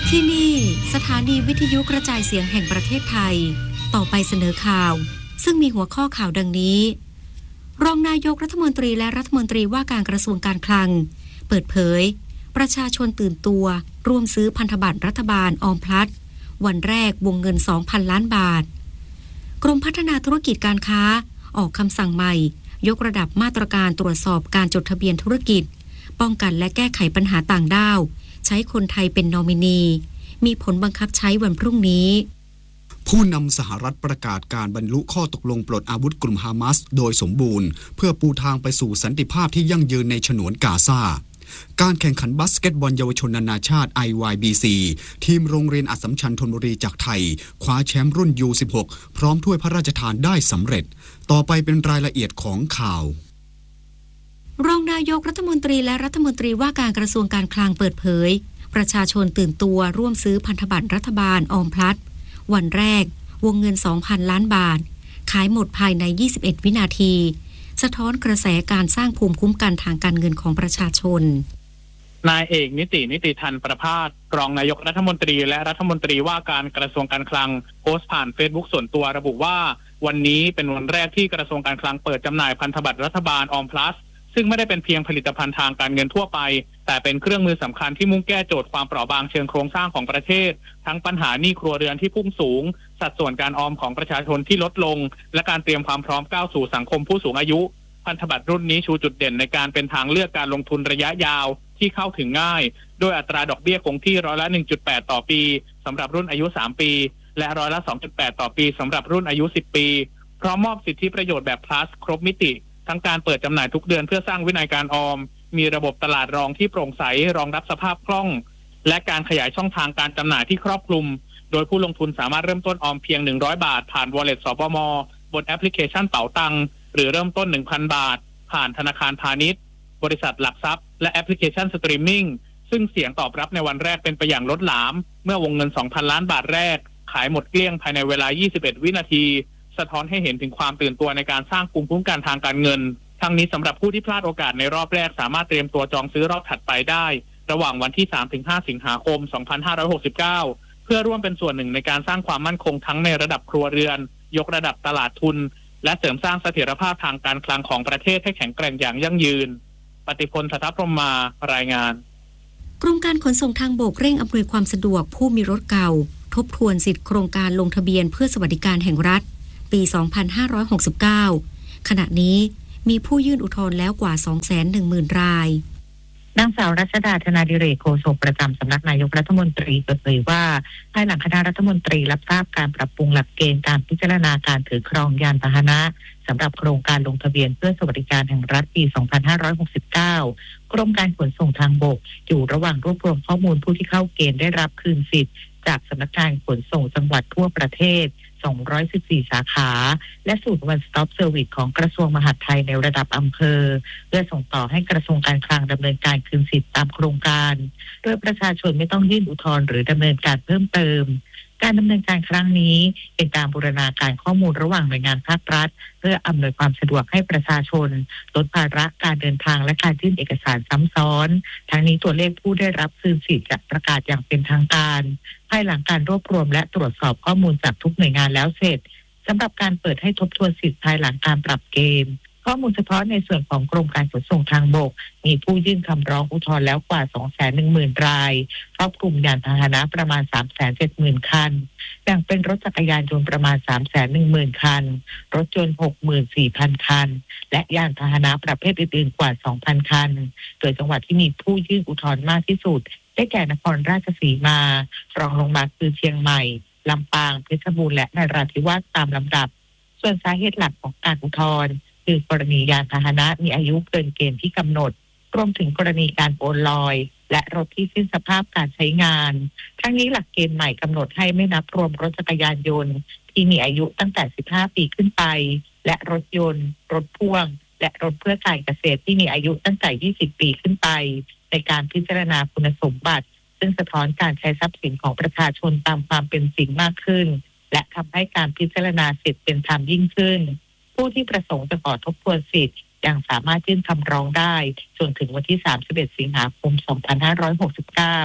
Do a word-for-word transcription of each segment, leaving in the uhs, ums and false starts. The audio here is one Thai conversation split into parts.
ที่นี่สถานีวิทยุกระจายเสียงแห่งประเทศไทยต่อไปเสนอข่าวซึ่งมีหัวข้อข่าวดังนี้รองนายกรัฐมนตรีและรัฐมนตรีว่าการกระทรวงการคลังเปิดเผยประชาชนตื่นตัวร่วมซื้อพันธบัตรรัฐบาลออมพลัสวันแรกวงเงิน สองพัน ล้านบาทกรมพัฒนาธุรกิจการค้าออกคำสั่งใหม่ยกระดับมาตรการตรวจสอบการจดทะเบียนธุรกิจป้องกันและแก้ไขปัญหาต่างด้าวใช้คนไทยเป็นนอมินีมีผลบังคับใช้วันพรุ่งนี้ผู้นำสหรัฐประกาศการบรรลุข้อตกลงปลดอาวุธกลุ่มฮามาสโดยสมบูรณ์เพื่อปูทางไปสู่สันติภาพที่ยั่งยืนในฉนวนกาซาการแข่งขันบาสเกตบอลเยาวชนนานาชาติ ไอ วาย บี ซี ทีมโรงเรียนอัสสัมชัญธนบุรีจากไทยคว้าแชมป์รุ่น ยู สิบหก พร้อมถ้วยพระราชทานได้สำเร็จต่อไปเป็นรายละเอียดของข่าวรองนายกรัฐมนตรีและรัฐมนตรีว่าการกระทรวงการคลังเปิดเผยประชาชนตื่นตัวร่วมซื้อพันธบัตรรัฐบาลออมพลัสวันแรกวงเงิน สองพัน ล้านบาทขายหมดภายในยี่สิบเอ็ดวินาทีสะท้อนกระแสการสร้างภูมิคุ้มกันทางการเงินของประชาชนนายเอกนิตินิติธันประภาสรองนายกรัฐมนตรีและรัฐมนตรีว่าการกระทรวงการคลังโพสต์ผ่านเฟซบุ๊กส่วนตัวระบุว่าวันนี้เป็นวันแรกที่กระทรวงการคลังเปิดจำหน่ายพันธบัตรรัฐบาลออมพลัสซึ่งไม่ได้เป็นเพียงผลิตภัณฑ์ทางการเงินทั่วไปแต่เป็นเครื่องมือสำคัญที่มุ่งแก้โจทย์ความเปราะบางเชิงโครงสร้างของประเทศทั้งปัญหาหนี้ครัวเรือนที่พุ่งสูงสัดส่วนการออมของประชาชนที่ลดลงและการเตรียมความพร้อมก้าวสู่สังคมผู้สูงอายุพันธบัตรรุ่นนี้ชูจุดเด่นในการเป็นทางเลือกการลงทุนระยะยาวที่เข้าถึงง่ายโดยอัตราดอกเบี้ยคงที่ร้อยละ หนึ่งจุดแปด ต่อปีสำหรับรุ่นอายุสามปีและร้อยละ สองจุดแปด ต่อปีสำหรับรุ่นอายุสิบปีพร้อมมอบสิทธิประโยชน์แบบ plus ครบมิติทั้งการเปิดจำหน่ายทุกเดือนเพื่อสร้างวินัยการออมมีระบบตลาดรองที่โปร่งใสรองรับสภาพคล่องและการขยายช่องทางการจำหน่ายที่ครอบคลุมโดยผู้ลงทุนสามารถเริ่มต้นออมเพียงหนึ่งร้อยบาทผ่าน Wallet สปม.บนแอปพลิเคชันเป๋าตังหรือเริ่มต้น หนึ่งพัน บาทผ่านธนาคารพาณิชย์บริษัทหลักทรัพย์และแอปพลิเคชันสตรีมมิ่งซึ่งเสียงตอบรับในวันแรกเป็นไปอย่างล้นหลามเมื่อวงเงิน สองพัน ล้านบาทแรกขายหมดเกลี้ยงภายในเวลายี่สิบเอ็ดวินาทีสะท้อนให้เห็นถึงความตื่นตัวในการสร้างภูมิคุ้มกันทางการเงินทั้งนี้สำหรับผู้ที่พลาดโอกาสในรอบแรกสามารถเตรียมตัวจองซื้อรอบถัดไปได้ระหว่างวันที่ สามถึงห้า สิงหาคม สองพันห้าร้อยหกสิบเก้า เพื่อร่วมเป็นส่วนหนึ่งในการสร้างความมั่นคงทั้งในระดับครัวเรือนยกระดับตลาดทุนและเสริมสร้างเสถียรภาพทางการคลังของประเทศให้แข็งแกร่งอย่างยั่งยืนปฏิพล สัทธพรหมมารายงานกรมการขนส่งทางบกเร่งอำนวยความสะดวกผู้มีรถเก่าทบทวนสิทธิโครงการลงทะเบียนเพื่อสวัสดิการแห่งรัฐปี สองพันห้าร้อยหกสิบเก้า ขณะนี้มีผู้ยื่นอุทธรณ์แล้วกว่า สองแสนหนึ่งหมื่น รายนางสาวรัชดาธนาดิเรกโฆษกประจำสำนักนายกรัฐมนตรีเปิดเผยว่าภายหลังคณะรัฐมนตรีรับทราบการปรับปรุงหลักเกณฑ์การพิจารณาการถือครองยานพาหนะสำหรับโครงการลงทะเบียนเพื่อสวัสดิการแห่งรัฐปี สองพันห้าร้อยหกสิบเก้ากรมการขนส่งทางบกอยู่ระหว่างรวบรวมข้อมูลผู้ที่เข้าเกณฑ์ได้รับคืนสิทธิ์จากสำนักงานขนส่งจังหวัดทั่วประเทศสองร้อยสิบสี่ สาขาและศูนย์ One Stop Service ของกระทรวงมหาดไทยในระดับอำเภอเพื่อส่งต่อให้กระทรวงการคลังดำเนินการคืนสิทธิ์ตามโครงการโดยประชาชนไม่ต้องยื่นอุทธรณ์หรือดำเนินการเพิ่มเติมการดำเนินการครั้งนี้เป็นการบูรณาการข้อมูลระหว่างหน่วยงานภาครัฐเพื่ออำนวยความสะดวกให้ประชาชนลดภาระการเดินทางและการยื่นเอกสารซ้ำซ้อนทั้งนี้ตัวเลขผู้ได้รับคืนสิทธิ์จะประกาศอย่างเป็นทางการภายหลังการรวบรวมและตรวจสอบข้อมูลจากทุกหน่วยงานแล้วเสร็จสำหรับการเปิดให้ทบทวนสิทธิ์ภายหลังการปรับเกณฑ์ข้อมูลเฉพาะในส่วนของกรมการขนส่งทางบกมีผู้ยื่นคำร้องอุทธรณ์แล้วกว่า สองแสนหนึ่งหมื่น รายครอบคลุมยานพาหนะประมาณ สามแสนเจ็ดหมื่น คันแบ่งเป็นรถจักรยานยนต์ประมาณ สามแสนหนึ่งหมื่น คันรถยนต์ หกหมื่นสี่พัน คันและยานพาหนะประเภทอื่นๆกว่า สองพัน คันโดยจังหวัดที่มีผู้ยื่นอุทธรณ์มากที่สุดได้แก่นครราชสีมารองลงมาคือเชียงใหม่ลำปางเพชรบูรณ์และนราธิวาสตามลำดับส่วนสาเหตุหลักของการอุทธรณ์คือกรณียานพาหนะมีอายุเกินเกณฑ์ที่กำหนดรวมถึงกรณีการโอนลอยและรถที่สิ้นสภาพการใช้งานทั้งนี้หลักเกณฑ์ใหม่กำหนดให้ไม่นับรวมรถจักรยานยนต์ที่มีอายุตั้งแต่สิบห้าปีขึ้นไปและรถยนต์รถพ่วงและรถเพื่อการเกษตรที่มีอายุตั้งแต่ยี่สิบปีขึ้นไปในการพิจารณาคุณสมบัติซึ่งสะท้อนการใช้ทรัพย์สินของประชาชนตามความเป็นจริงมากขึ้นและทำให้การพิจารณาสิทธิเป็นธรรมยิ่งขึ้นผู้ที่ประสงค์จะขอทบทวนสิทธิ์ยังสามารถยื่นคำร้องได้จนถึงวันที่สามสิบเอ็ดสิงหาคมสองพันห้าร้อยหกสิบเก้า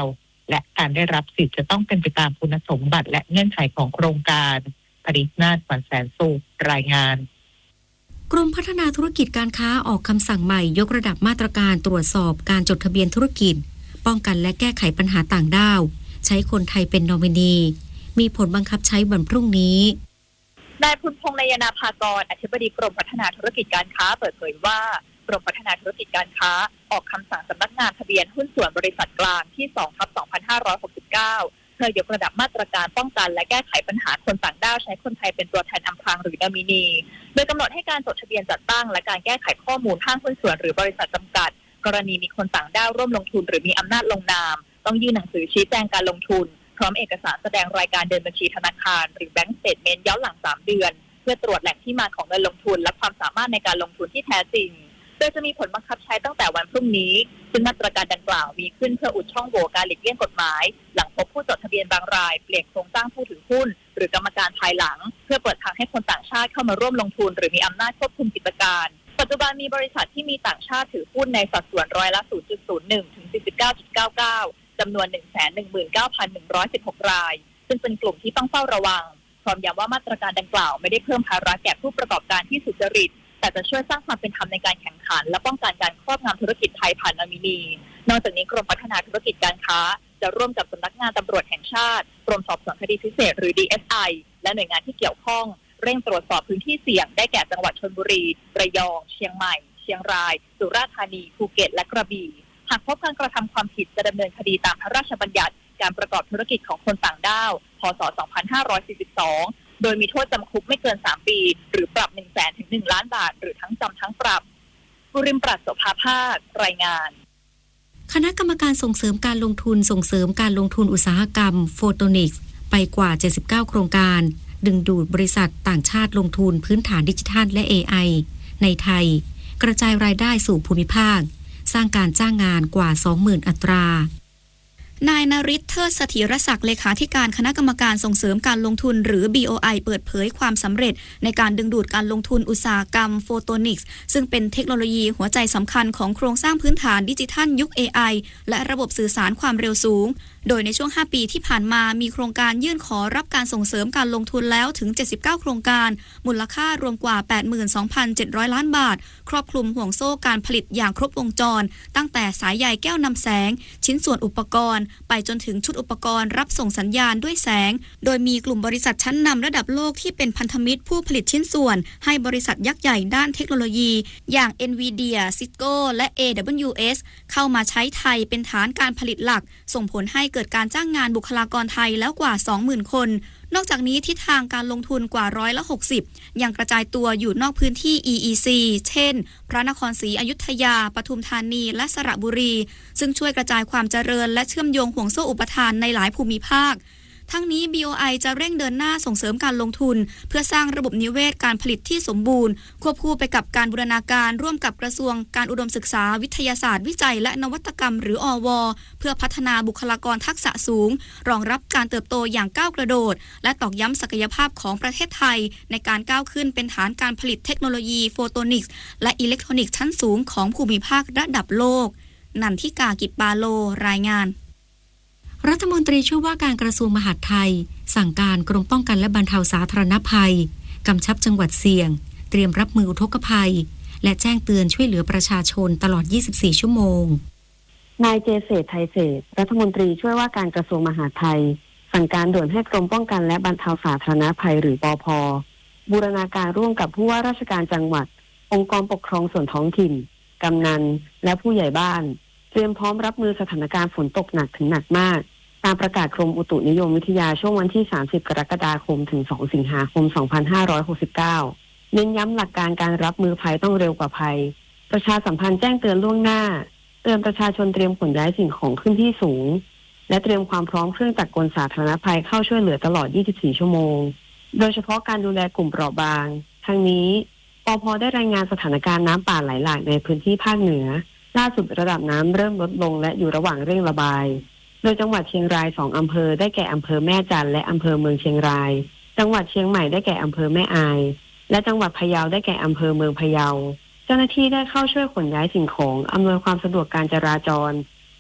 และการได้รับสิทธิ์จะต้องเป็นไปตามคุณสมบัติและเงื่อนไขของโครงการปรินาถ ขวัญแสนสุขรายงานกรมพัฒนาธุรกิจการค้าออกคำสั่งใหม่ยกระดับมาตรการตรวจสอบการจดทะเบียนธุรกิจป้องกันและแก้ไขปัญหาต่างด้าวใช้คนไทยเป็นนอมินีมีผลบังคับใช้วันพรุ่งนี้นายพุนพงษ์นายนาภากรอธิบดีกรมพัฒนาธุรกิจการค้าเปิดเผยว่ากรมพัฒนาธุรกิจการค้าออกคำสั่งสำนักงานทะเบียนหุ้นส่วนบริษัทกลางที่ สองทับสองพันห้าร้อยหกสิบเก้า เพื่อยกระดับมาตรการป้องกันและแก้ไขปัญหาคนต่างด้าวใช้คนไทยเป็นตัวแทนอำพรางหรือนอมินีโดยกำหนดให้การจดทะเบียนจัดตั้งและการแก้ไขข้อมูลห้างหุ้นส่วนหรือบริษัทจำกัดกรณีมีคนต่างด้าวร่วมลงทุนหรือมีอำนาจลงนามต้องยื่นหนังสือชี้แจงการลงทุนพร้อมเอกสารแสดงรายการเดินบัญชีธนาคารหรือแบงก์สเตทเมนต์ย้อนหลังสามเดือนเพื่อตรวจแหล่งที่มาของเงินลงทุนและความสามารถในการลงทุนที่แท้จริงโดยจะมีผลบังคับใช้ตั้งแต่วันพรุ่งนี้ซึ่งมาตรการดังกล่าวมีขึ้นเพื่ออุดช่องโหว่การหลีกเลี่ยงกฎหมายหลังพบผู้จดทะเบียนบางรายเปลี่ยนโครงสร้างผู้ถือหุ้นหรือกรรมการภายหลังเพื่อเปิดทางให้คนต่างชาติเข้ามาร่วมลงทุนหรือมีอำนาจควบคุมกิจการปัจจุบันมีบริษัทที่มีต่างชาติถือหุ้นในสัดส่วนร้อยละ ศูนย์จุดศูนย์หนึ่ง ถึง สี่สิบเก้าจุดเก้าเก้า จำนวน หนึ่งแสนหนึ่งหมื่นเก้าพันหนึ่งร้อยสิบหก รายซึ่งเป็นกลุ่มที่ต้องเฝ้าระวังพร้อมย้ำว่ามาตรการดังกล่าวไม่ได้เพิ่มภาระแก่ผู้ประกอบการที่สุจริตแต่จะช่วยสร้างความเป็นธรรมในการแข่งขันและป้องกันการครอบงำธุรกิจไทยผ่านนอมินีนอกจากนี้กรมพัฒนาธุรกิจการค้าจะร่วมกับสำนักงานตำรวจแห่งชาติกรมสอบสวนคดีพิเศษหรือ ดี เอส ไอ และหน่วยงานที่เกี่ยวข้องเร่งตรวจสอบพื้นที่เสี่ยงได้แก่จังหวัดชลบุรีระยองเชียงใหม่เชียงรายสุราษฎร์ธานีภูเก็ตและกระบี่หากพบการกระทำความผิดจะดำเนินคดีตามพระราชบัญญัติการประกอบธุรกิจของคนต่างด้าวพ.ศ. สองพันห้าร้อยสี่สิบสองโดยมีโทษจำคุกไม่เกินสามปีหรือปรับ หนึ่งแสน ถึง หนึ่ง ล้านบาทหรือทั้งจำทั้งปรับบุริมปราศโสภาภาครายงานคณะกรรมการส่งเสริมการลงทุนส่งเสริมการลงทุนอุตสาหกรรมโฟโตนิกส์ไปกว่าเจ็ดสิบเก้าโครงการดึงดูดบริษัทต่างชาติลงทุนพื้นฐานดิจิทัลและ เอ ไอ ในไทยกระจายรายได้สู่ภูมิภาคสร้างการจ้างงานกว่า สองหมื่น อัตรานายนฤทธิ์ เทิดเสถียรศักดิ์เลขาธิการคณะกรรมการส่งเสริมการลงทุนหรือ บี โอ ไอ เปิดเผยความสำเร็จในการดึงดูดการลงทุนอุตสาหกรรมโฟโตนิกส์ซึ่งเป็นเทคโนโลยีหัวใจสำคัญของโครงสร้างพื้นฐานดิจิทัลยุค เอ ไอ และระบบสื่อสารความเร็วสูงโดยในช่วงห้าปีที่ผ่านมามีโครงการยื่นขอรับการส่งเสริมการลงทุนแล้วถึงเจ็ดสิบเก้าโครงการมูลค่ารวมกว่า แปดหมื่นสองพันเจ็ดร้อย ล้านบาทครอบคลุมห่วงโซ่การผลิตอย่างครบวงจรตั้งแต่สายใยแก้วนำแสงชิ้นส่วนอุปกรณ์ไปจนถึงชุดอุปกรณ์รับส่งสัญญาณด้วยแสงโดยมีกลุ่มบริษัทชั้นนำระดับโลกที่เป็นพันธมิตรผู้ผลิตชิ้นส่วนให้บริษัทยักษ์ใหญ่ด้านเทคโนโลยีอย่าง Nvidia Cisco และ เอ ดับเบิลยู เอส เข้ามาใช้ไทยเป็นฐานการผลิตหลักส่งผลให้เกิดการจ้างงานบุคลากรไทยแล้วกว่า สองหมื่น คนนอกจากนี้ทิศทางการลงทุนกว่าร้อยละหกสิบยังกระจายตัวอยู่นอกพื้นที่ อี อี ซี เช่นพระนครศรีอยุธยาปทุมธานีและสระบุรีซึ่งช่วยกระจายความเจริญและเชื่อมโยงห่วงโซ่อุปทานในหลายภูมิภาคทั้งนี้ บี โอ ไอ จะเร่งเดินหน้าส่งเสริมการลงทุนเพื่อสร้างระบบนิเวศการผลิตที่สมบูรณ์ควบคู่ไปกับการบูรณาการร่วมกับกระทรวงการอุดมศึกษาวิทยาศาสตร์วิจัยและนวัตกรรมหรือ อ ว เพื่อพัฒนาบุคลากรทักษะสูงรองรับการเติบโตอย่างก้าวกระโดดและตอกย้ำศักยภาพของประเทศไทยในการก้าวขึ้นเป็นฐานการผลิตเทคโนโลยีโฟโตนิกส์และอิเล็กทรอนิกส์ชั้นสูงของภูมิภาคระดับโลกนันทิกากิจปาโลรายงานรัฐมนตรีช่วยว่าการกระทรวงมหาดไทยสั่งการกรมป้องกันและบรรเทาสาธารณภัยกำชับจังหวัดเสี่ยงเตรียมรับมืออุทกภัยและแจ้งเตือนช่วยเหลือประชาชนตลอดยี่สิบสี่ชั่วโมงนายเจเษฐไทยเศรษฐ์รัฐมนตรีช่วยว่าการกระทรวงมหาดไทยสั่งการด่วนให้กรมป้องกันและบรรเทาสาธารณภัยหรือปภ.บูรณาการร่วมกับผู้ว่าราชการจังหวัดองค์กรปกครองส่วนท้องถิ่นกำนันและผู้ใหญ่บ้านเตรียมพร้อมรับมือสถานการณ์ฝนตกหนักถึงหนักมากตามประกาศกรมอุตุนิยมวิทยาช่วงวันที่สามสิบกรกฎาคมถึงสองสิงหาคมสองพันห้าร้อยหกสิบเก้าเน้นย้ำหลักการการรับมือภัยต้องเร็วกว่าภัยประชาสัมพันธ์แจ้งเตือนล่วงหน้าเตือนประชาชนเตรียมขนย้ายสิ่งของขึ้นที่สูงและเตรียมความพร้อมเครื่องจักรกลสาธารณภัยเข้าช่วยเหลือตลอดยี่สิบสี่ชั่วโมงโดยเฉพาะการดูแลกลุ่มเปราะบางทั้งนี้ปภ.ได้รายงานสถานการณ์น้ำป่าไหลหลากในพื้นที่ภาคเหนือล่าสุดระดับน้ำเริ่มลดลงและอยู่ระหว่างเร่งระบายโดยจังหวัดเชียงรายสองอำเภอได้แก่อำเภอแม่จันและอำเภอเมืองเชียงรายจังหวัดเชียงใหม่ได้แก่อำเภอแม่อายและจังหวัดพะเยาได้แก่อำเภอเมืองพะเยาเจ้าหน้าที่ได้เข้าช่วยขนย้ายสิ่งของอำนวยความสะดวกการจราจร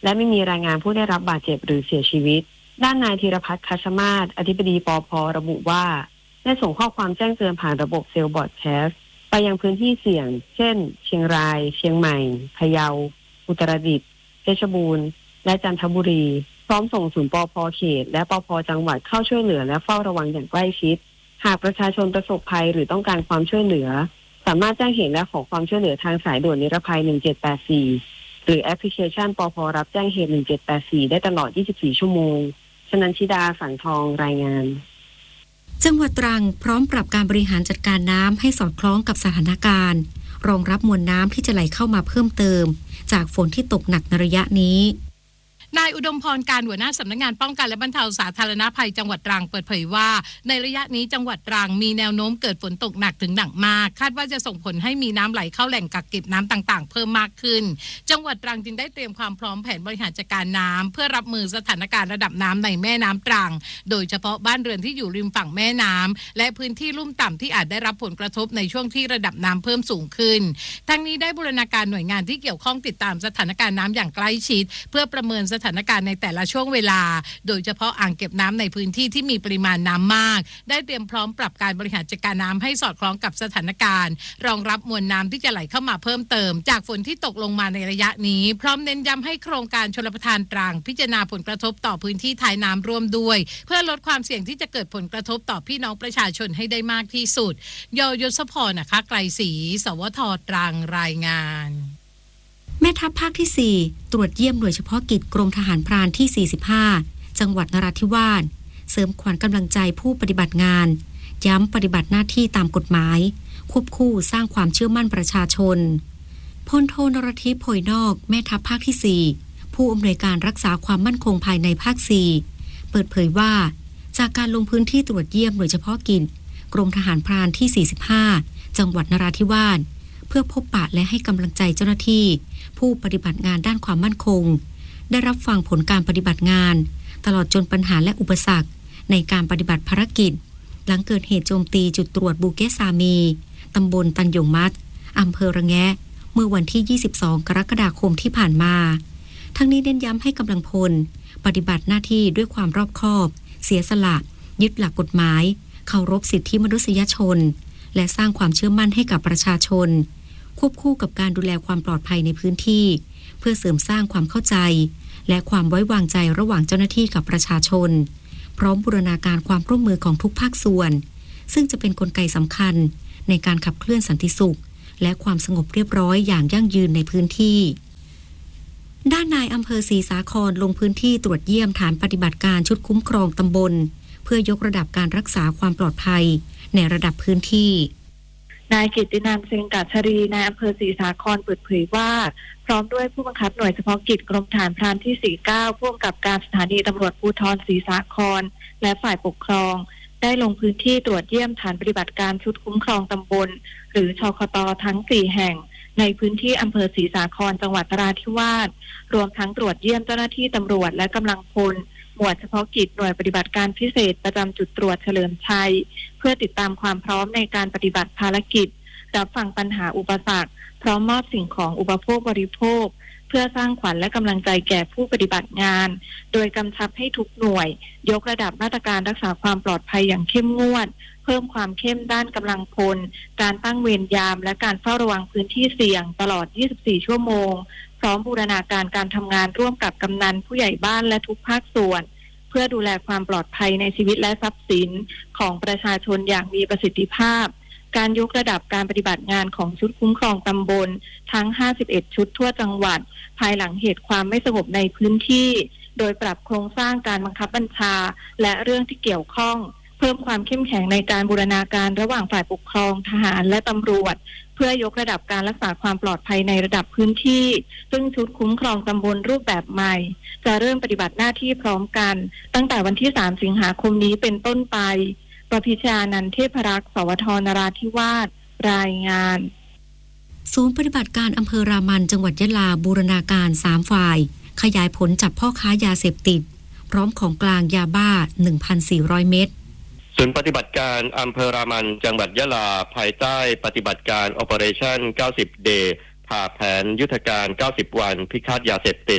และไม่มีรายงานผู้ได้รับบาดเจ็บหรือเสียชีวิตด้านนายธีรพัฒน์คัชมาศอธิบดีปภ.ระบุว่าได้ส่งข้อความแจ้งเตือนผ่านระบบเซลล์บอร์ดแคสต์ไปยังพื้นที่เสี่ยงเช่นเชียงรายเชียงใหม่พะเยาอุตรดิตถ์เพชรบูรณ์และจันทบุรีพร้อมส่งศูนย์ปภ.เขตและปภ.จังหวัดเข้าช่วยเหลือและเฝ้าระวังอย่างใกล้ชิดหากประชาชนประสบภัยหรือต้องการความช่วยเหลือสามารถแจ้งเหตุและขอความช่วยเหลือทางสายด่วนนิรภัยหนึ่งเจ็ดแปดสี่หรือแอปพลิเคชันปภ.รับแจ้งเหตุหนึ่งเจ็ดแปดสี่ได้ตลอดยี่สิบสี่ชั่วโมงชนันชิดาสังทองรายงานจังหวัดตรังพร้อมปรับการบริหารจัดการน้ำให้สอดคล้องกับสถานการณ์รองรับมวลน้ำที่จะไหลเข้ามาเพิ่มเติมจากฝนที่ตกหนักในระยะนี้นายอุดมพรการหัวหน้าสำนักงานป้องกันและบรรเทาสาธารณภัยจังหวัดตรังเปิดเผยว่าในระยะนี้จังหวัดตรังมีแนวโน้มเกิดฝนตกหนักถึงหนักมากคาดว่าจะส่งผลให้มีน้ำไหลเข้าแหล่งกักเก็บน้ำต่างๆเพิ่มมากขึ้นจังหวัดตรังจึงได้เตรียมความพร้อมแผนบริหารจัดการน้ำเพื่อรับมือสถานการณ์ระดับน้ำในแม่น้ำตรังโดยเฉพาะบ้านเรือนที่อยู่ริมฝั่งแม่น้ำและพื้นที่ลุ่มต่ำที่อาจได้รับผลกระทบในช่วงที่ระดับน้ำเพิ่มสูงขึ้นทั้งนี้ได้บูรณาการหน่วยงานที่เกี่ยวข้องติดตามสถานการณ์น้ำอย่างใกล้ชิดเพื่อประเมินสถานการณ์ในแต่ละช่วงเวลาโดยเฉพาะอ่างเก็บน้ำในพื้นที่ที่มีปริมาณน้ำมากได้เตรียมพร้อมปรับการบริหารจัดการน้ำให้สอดคล้องกับสถานการณ์รองรับมวลน้ำที่จะไหลเข้ามาเพิ่มเติมจากฝนที่ตกลงมาในระยะนี้พร้อมเน้นย้ำให้โครงการชลประทานตรังพิจารณาผลกระทบต่อพื้นที่ท้ายน้ำร่วมด้วยเพื่อลดความเสี่ยงที่จะเกิดผลกระทบต่อพี่น้องประชาชนให้ได้มากที่สุดยยศพรนะคะไกลศรีสวทตรังรายงานแม่ทัพภาคที่สี่ตรวจเยี่ยมหน่วยเฉพาะกิจกรมทหารพรานที่สี่สิบห้าจังหวัดนราธิวาสเสริมขวัญกำลังใจผู้ปฏิบัติงานย้ำปฏิบัติหน้าที่ตามกฎหมายควบคู่สร้างความเชื่อมั่นประชาชนพลโทนรทิพย์โพยนอกแม่ทัพภาคที่สี่ผู้อำนวยการรักษาความมั่นคงภายในภาคสี่เปิดเผยว่าจากการลงพื้นที่ตรวจเยี่ยมหน่วยเฉพาะกิจกรมทหารพรานที่สี่สิบห้าจังหวัดนราธิวาสเพื่อพบปะและให้กำลังใจเจ้าหน้าที่ผู้ปฏิบัติงานด้านความมั่นคงได้รับฟังผลการปฏิบัติงานตลอดจนปัญหาและอุปสรรคในการปฏิบัติภารกิจหลังเกิดเหตุโจมตีจุดตรวจบูเกสามีตำบลตันหยงมัดอำเภอระแงะเมื่อวันที่ยี่สิบสองกรกฎาคมที่ผ่านมาทั้งนี้เน้นย้ำให้กำลังพลปฏิบัติหน้าที่ด้วยความรอบคอบเสียสละยึดหลักกฎหมายเคารพสิทธิมนุษยชนและสร้างความเชื่อมั่นให้กับประชาชนควบคู่กับการดูแลความปลอดภัยในพื้นที่เพื่อเสริมสร้างความเข้าใจและความไว้วางใจระหว่างเจ้าหน้าที่กับประชาชนพร้อมบูรณาการความร่วมมือของทุกภาคส่วนซึ่งจะเป็นกลไกสำคัญในการขับเคลื่อนสันติสุขและความสงบเรียบร้อยอย่างยั่งยืนในพื้นที่ด้านนายอำเภอศรีสาครลงพื้นที่ตรวจเยี่ยมฐานปฏิบัติการชุดคุ้มครองตำบลเพื่อยกระดับการรักษาความปลอดภัยในระดับพื้นที่นายกิตตินันท์เซงกัจฉรีนายอำเภอศรีสาครเปิดเผยว่าพร้อมด้วยผู้บังคับหน่วยเฉพาะกิจกรมทหารพรานที่สี่สิบเก้าผู้กำกับการสถานีตำรวจภูธรศรีสาครและฝ่ายปกครองได้ลงพื้นที่ตรวจเยี่ยมฐานปฏิบัติการชุดคุ้มครองตำบลหรือชคต.ทั้งสี่แห่งในพื้นที่อำเภอศรีสาครจังหวัดนราธิวาสรวมทั้งตรวจเยี่ยมเจ้าหน้าที่ตำรวจและกำลังพลหมวดเฉพาะกิจหน่วยปฏิบัติการพิเศษประจำจุดตรวจเฉลิมชัยเพื่อติดตามความพร้อมในการปฏิบัติภารกิจรับฟังปัญหาอุปสรรคพร้อมมอบสิ่งของอุปโภคบริโภคเพื่อสร้างขวัญและกำลังใจแก่ผู้ปฏิบัติงานโดยกำชับให้ทุกหน่วยยกระดับมาตรการรักษาความปลอดภัยอย่างเข้มงวดเพิ่มความเข้มด้านกำลังพลการตั้งเวรยามและการเฝ้าระวังพื้นที่เสี่ยงตลอดยี่สิบสี่ชั่วโมงพร้อมบูรณาการการทำงานร่วมกับกำนันผู้ใหญ่บ้านและทุกภาคส่วนเพื่อดูแลความปลอดภัยในชีวิตและทรัพย์สินของประชาชนอย่างมีประสิทธิภาพการยกระดับการปฏิบัติงานของชุดคุ้มครองตำบลทั้งห้าสิบเอ็ดชุดทั่วจังหวัดภายหลังเหตุความไม่สงบในพื้นที่โดยปรับโครงสร้างการบังคับบัญชาและเรื่องที่เกี่ยวข้องเพิ่มความเข้มแข็งในการบูรณาการระหว่างฝ่ายปกครองทหารและตำรวจเพื่อยกระดับการรักษาความปลอดภัยในระดับพื้นที่ซึ่งชุดคุ้มครองตำบลรูปแบบใหม่จะเริ่มปฏิบัติหน้าที่พร้อมกันตั้งแต่วันที่สามสิงหาคมนี้เป็นต้นไปประพิชานันท์เทพรักษ์สวทนราธิวาสรายงานศูนย์ปฏิบัติการอำเภอรามันจังหวัดยะลาบูรณาการสามฝ่ายขยายผลจับพ่อค้ายาเสพติดพร้อมของกลางยาบ้า หนึ่งพันสี่ร้อย เม็ดศูนย์ปฏิบัติการอำเภอรามันจังหวัดยะลาภายใต้ปฏิบัติการ Operation เก้าสิบ Day ผ่าแผนยุทธการเก้าสิบวันพิฆาตยาเสพติด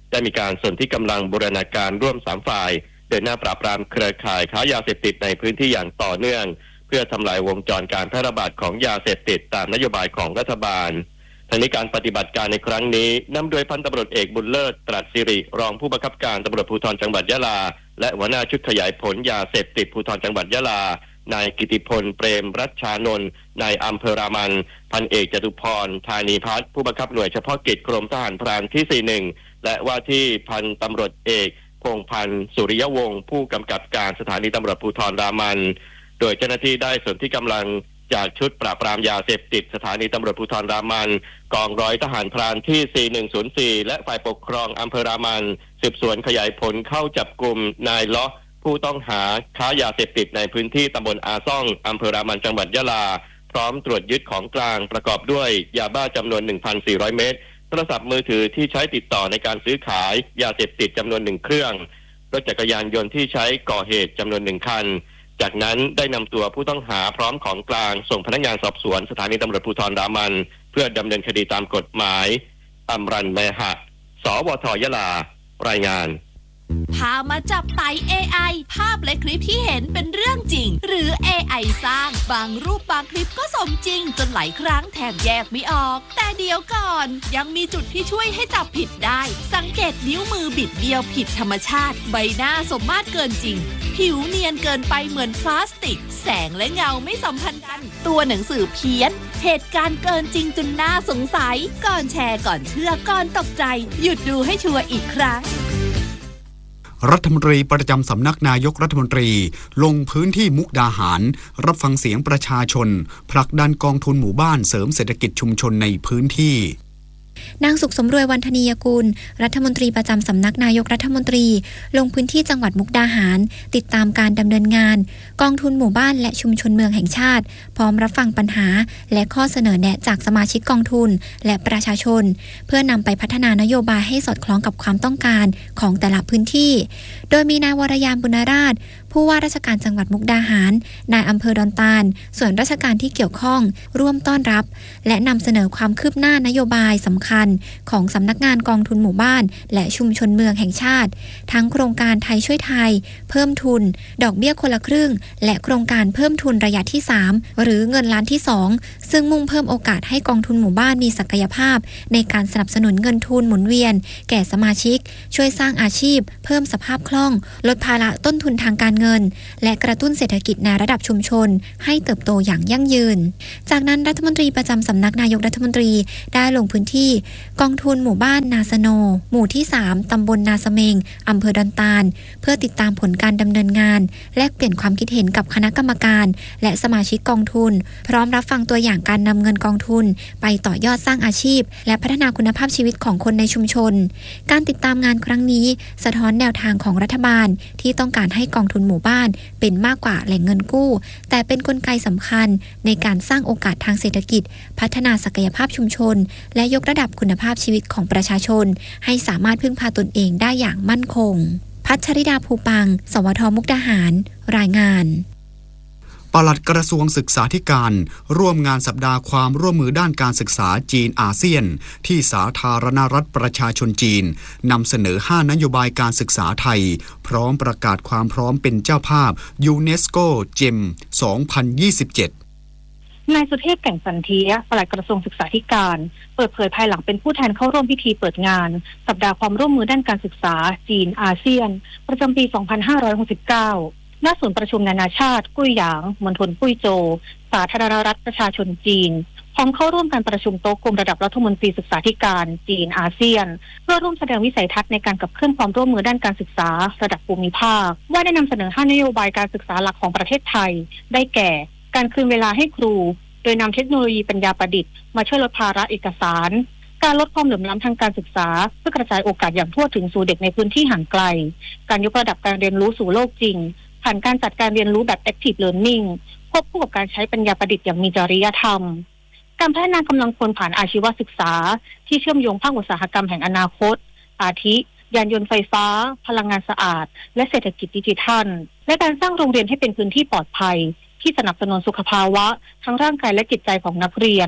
ได้มีการสนที่กำลังบูรณาการร่วมสามฝ่ายเดินหน้าปราบปรามเครือข่ายค้ายาเสพติดในพื้นที่อย่างต่อเนื่องเพื่อทำลายวงจรการแพร่ระบาดของยาเสพติดตามนโยบายของรัฐบาลทั้งนี้การปฏิบัติการในครั้งนี้นำโดยพันตำรวจเอกบุญเลิศตรัสสิริรองผู้บังคับการตำรวจภูธรจังหวัดยะลาและหัวหน้าชุดขยายผลยาเสพติดภูธรจังหวัดยะลานายกิติพลเปรมรัชชานนท์นายอำเภอรามันพันเอกจตุพรธานีพัฒน์ผู้บังคับหน่วยเฉพาะกิจกรมทหารพรานที่สี่สิบเอ็ดและว่าที่พันตำรวจเอกพงษ์พันธ์สุริยวงศ์ผู้กำกับการสถานีตำรวจภูธรรามันโดยเจ้าหน้าที่ได้ส่วนที่กำลังจากชุดปราบปรามยาเสพติดสถานีตำรวจภูธรรามันกองร้อยทหารพรานที่สี่หนึ่งศูนย์สี่และฝ่ายปกครองอำเภอรามันสืบสวนขยายผลเข้าจับกลุ่มนายล้อผู้ต้องหาค้ายาเสพติดในพื้นที่ตำบลอาซ่องอำเภอรามันจังหวัดยะลาพร้อมตรวจยึดของกลางประกอบด้วยยาบ้าจำนวน หนึ่งพันสี่ร้อย เม็ดโทรศัพท์มือถือที่ใช้ติดต่อในการซื้อขายยาเสพติดจำนวนหนึ่งเครื่องรถจักรยานยนต์ที่ใช้ก่อเหตุจำนวนหนึ่งคันจากนั้นได้นำตัวผู้ต้องหาพร้อมของกลางส่งพนักงานสอบสวนสถานีตำรวจภูธรรามันเพื่อดำเนินคดีตามกฎหมายอำรันแมหะสวทยะลารายงานพามาจับไต่ เอ ไอ ภาพและคลิปที่เห็นเป็นเรื่องจริงหรือ เอ ไอ สร้างบางรูปบางคลิปก็สมจริงจนหลายครั้งแทบแยกไม่ออกแต่เดี๋ยวก่อนยังมีจุดที่ช่วยให้จับผิดได้สังเกตนิ้วมือบิดเบี้ยวผิดธรรมชาติใบหน้าสมมาตรเกินจริงผิวเนียนเกินไปเหมือนพลาสติกแสงและเงาไม่สัมพันธ์กันตัวหนังสือเพี้ยนเหตุการณ์เกินจริงจนน่าสงสัยก่อนแชร์ก่อนเชื่อก่อนตกใจหยุดดูให้ชัวร์อีกครั้งรัฐมนตรีประจำสำนักนายกรัฐมนตรีลงพื้นที่มุกดาหารรับฟังเสียงประชาชนผลักดันกองทุนหมู่บ้านเสริมเศรษฐกิจชุมชนในพื้นที่นางสุขสมรวยวันธนียกุลรัฐมนตรีประจำสำนักนายกรัฐมนตรีลงพื้นที่จังหวัดมุกดาหารติดตามการดำเนินงานกองทุนหมู่บ้านและชุมชนเมืองแห่งชาติพร้อมรับฟังปัญหาและข้อเสนอแนะจากสมาชิกกองทุนและประชาชนเพื่อนำไปพัฒนานโยบายให้สอดคล้องกับความต้องการของแต่ละพื้นที่โดยมีนายวรยามบุญราชผู้ว่าราชการจังหวัดมุกดาหารนายอำเภอดอนตาลส่วนราชการที่เกี่ยวข้องร่วมต้อนรับและนำเสนอความคืบหน้านโยบายสำคัญของสำนักงานกองทุนหมู่บ้านและชุมชนเมืองแห่งชาติทั้งโครงการไทยช่วยไทยเพิ่มทุนดอกเบี้ยคนละครึ่งและโครงการเพิ่มทุนระยะที่สามหรือเงินล้านที่สองซึ่งมุ่งเพิ่มโอกาสให้กองทุนหมู่บ้านมีศักยภาพในการสนับสนุนเงินทุนหมุนเวียนแก่สมาชิกช่วยสร้างอาชีพเพิ่มสภาพคล่องลดภาระต้นทุนทางการเงินและกระตุ้นเศรษฐกิจในระดับชุมชนให้เติบโตอย่างยั่งยืนจากนั้นรัฐมนตรีประจำสำนักนายกรัฐมนตรีได้ลงพื้นที่กองทุนหมู่บ้านนาสโนหมู่ที่สามตำบลนาสเมงอำเภอดอนตาลเพื่อติดตามผลการดำเนินงานแลกเปลี่ยนความคิดเห็นกับคณะกรรมการและสมาชิกกองทุนพร้อมรับฟังตัวอย่างการนำเงินกองทุนไปต่อยอดสร้างอาชีพและพัฒนาคุณภาพชีวิตของคนในชุมชนการติดตามงานครั้งนี้สะท้อนแนวทางของรัฐบาลที่ต้องการให้กองทุนหมู่บ้านเป็นมากกว่าแหล่งเงินกู้แต่เป็นกลไกสำคัญในการสร้างโอกาสทางเศรษฐกิจพัฒนาศักยภาพชุมชนและยกระดับคุณภาพชีวิตของประชาชนให้สามารถพึ่งพาตนเองได้อย่างมั่นคงพัชริดาภูปังสวทมุกดาหารรายงานปลัดกระทรวงศึกษาธิการร่วมงานสัปดาห์ความร่วมมือด้านการศึกษาจีนอาเซียนที่สาธารณรัฐประชาชนจีนนำเสนอห้านโยบายการศึกษาไทยพร้อมประกาศความพร้อมเป็นเจ้าภาพยูเนสโกเจมสองพันยี่สิบเจ็ดนายสุเทพแก่งสันเทียปลัดกระทรวงศึกษาธิการเปิดเผยภายหลังเป็นผู้แทนเข้าร่วมพิธีเปิดงานสัปดาห์ความร่วมมือด้านการศึกษาจีนอาเซียนประจำปีสองพันห้าร้อยหกสิบเก้าณศูนย์ประชุมนานาชาติกุ้ยหยางมณฑลกุ้ยโจวสาธารณรัฐประชาชนจีนพร้อมเข้าร่วมการประชุมโต๊ะกลุ่มระดับรัฐมนตรีศึกษาธิการจีนอาเซียนเพื่อร่วมแสดงวิสัยทัศน์ในการขับเคลื่อนความร่วมมือด้านการศึกษาระดับภูมิภาคว่าได้นำเสนอห้านโยบายการศึกษาหลักของประเทศไทยได้แก่การคืนเวลาให้ครูโดยนำเทคโนโลยีปัญญาประดิษฐ์มาช่วยลดภาระเอกสารการลดความเหลื่อมล้ำทางการศึกษาเพื่อกระจายโอกาสอย่างทั่วถึงสู่เด็กในพื้นที่ห่างไกลการยกระดับการเรียนรู้สู่โลกจริงผ่านการจัดการเรียนรู้แบบ Active Learning ควบคู่กับการใช้ปัญญาประดิษฐ์อย่างมีจริยธรรมการพัฒนากำลังคนผ่านอาชีวศึกษาที่เชื่อมโยงภาคอุตสาหกรรมแห่งอนาคตอาทิยานยนต์ไฟฟ้าพลังงานสะอาดและเศรษฐกิจดิจิทัลและการสร้างโรงเรียนให้เป็นพื้นที่ปลอดภัยที่สนับสนุนสุขภาวะทั้งร่างกายและจิตใจของนักเรียน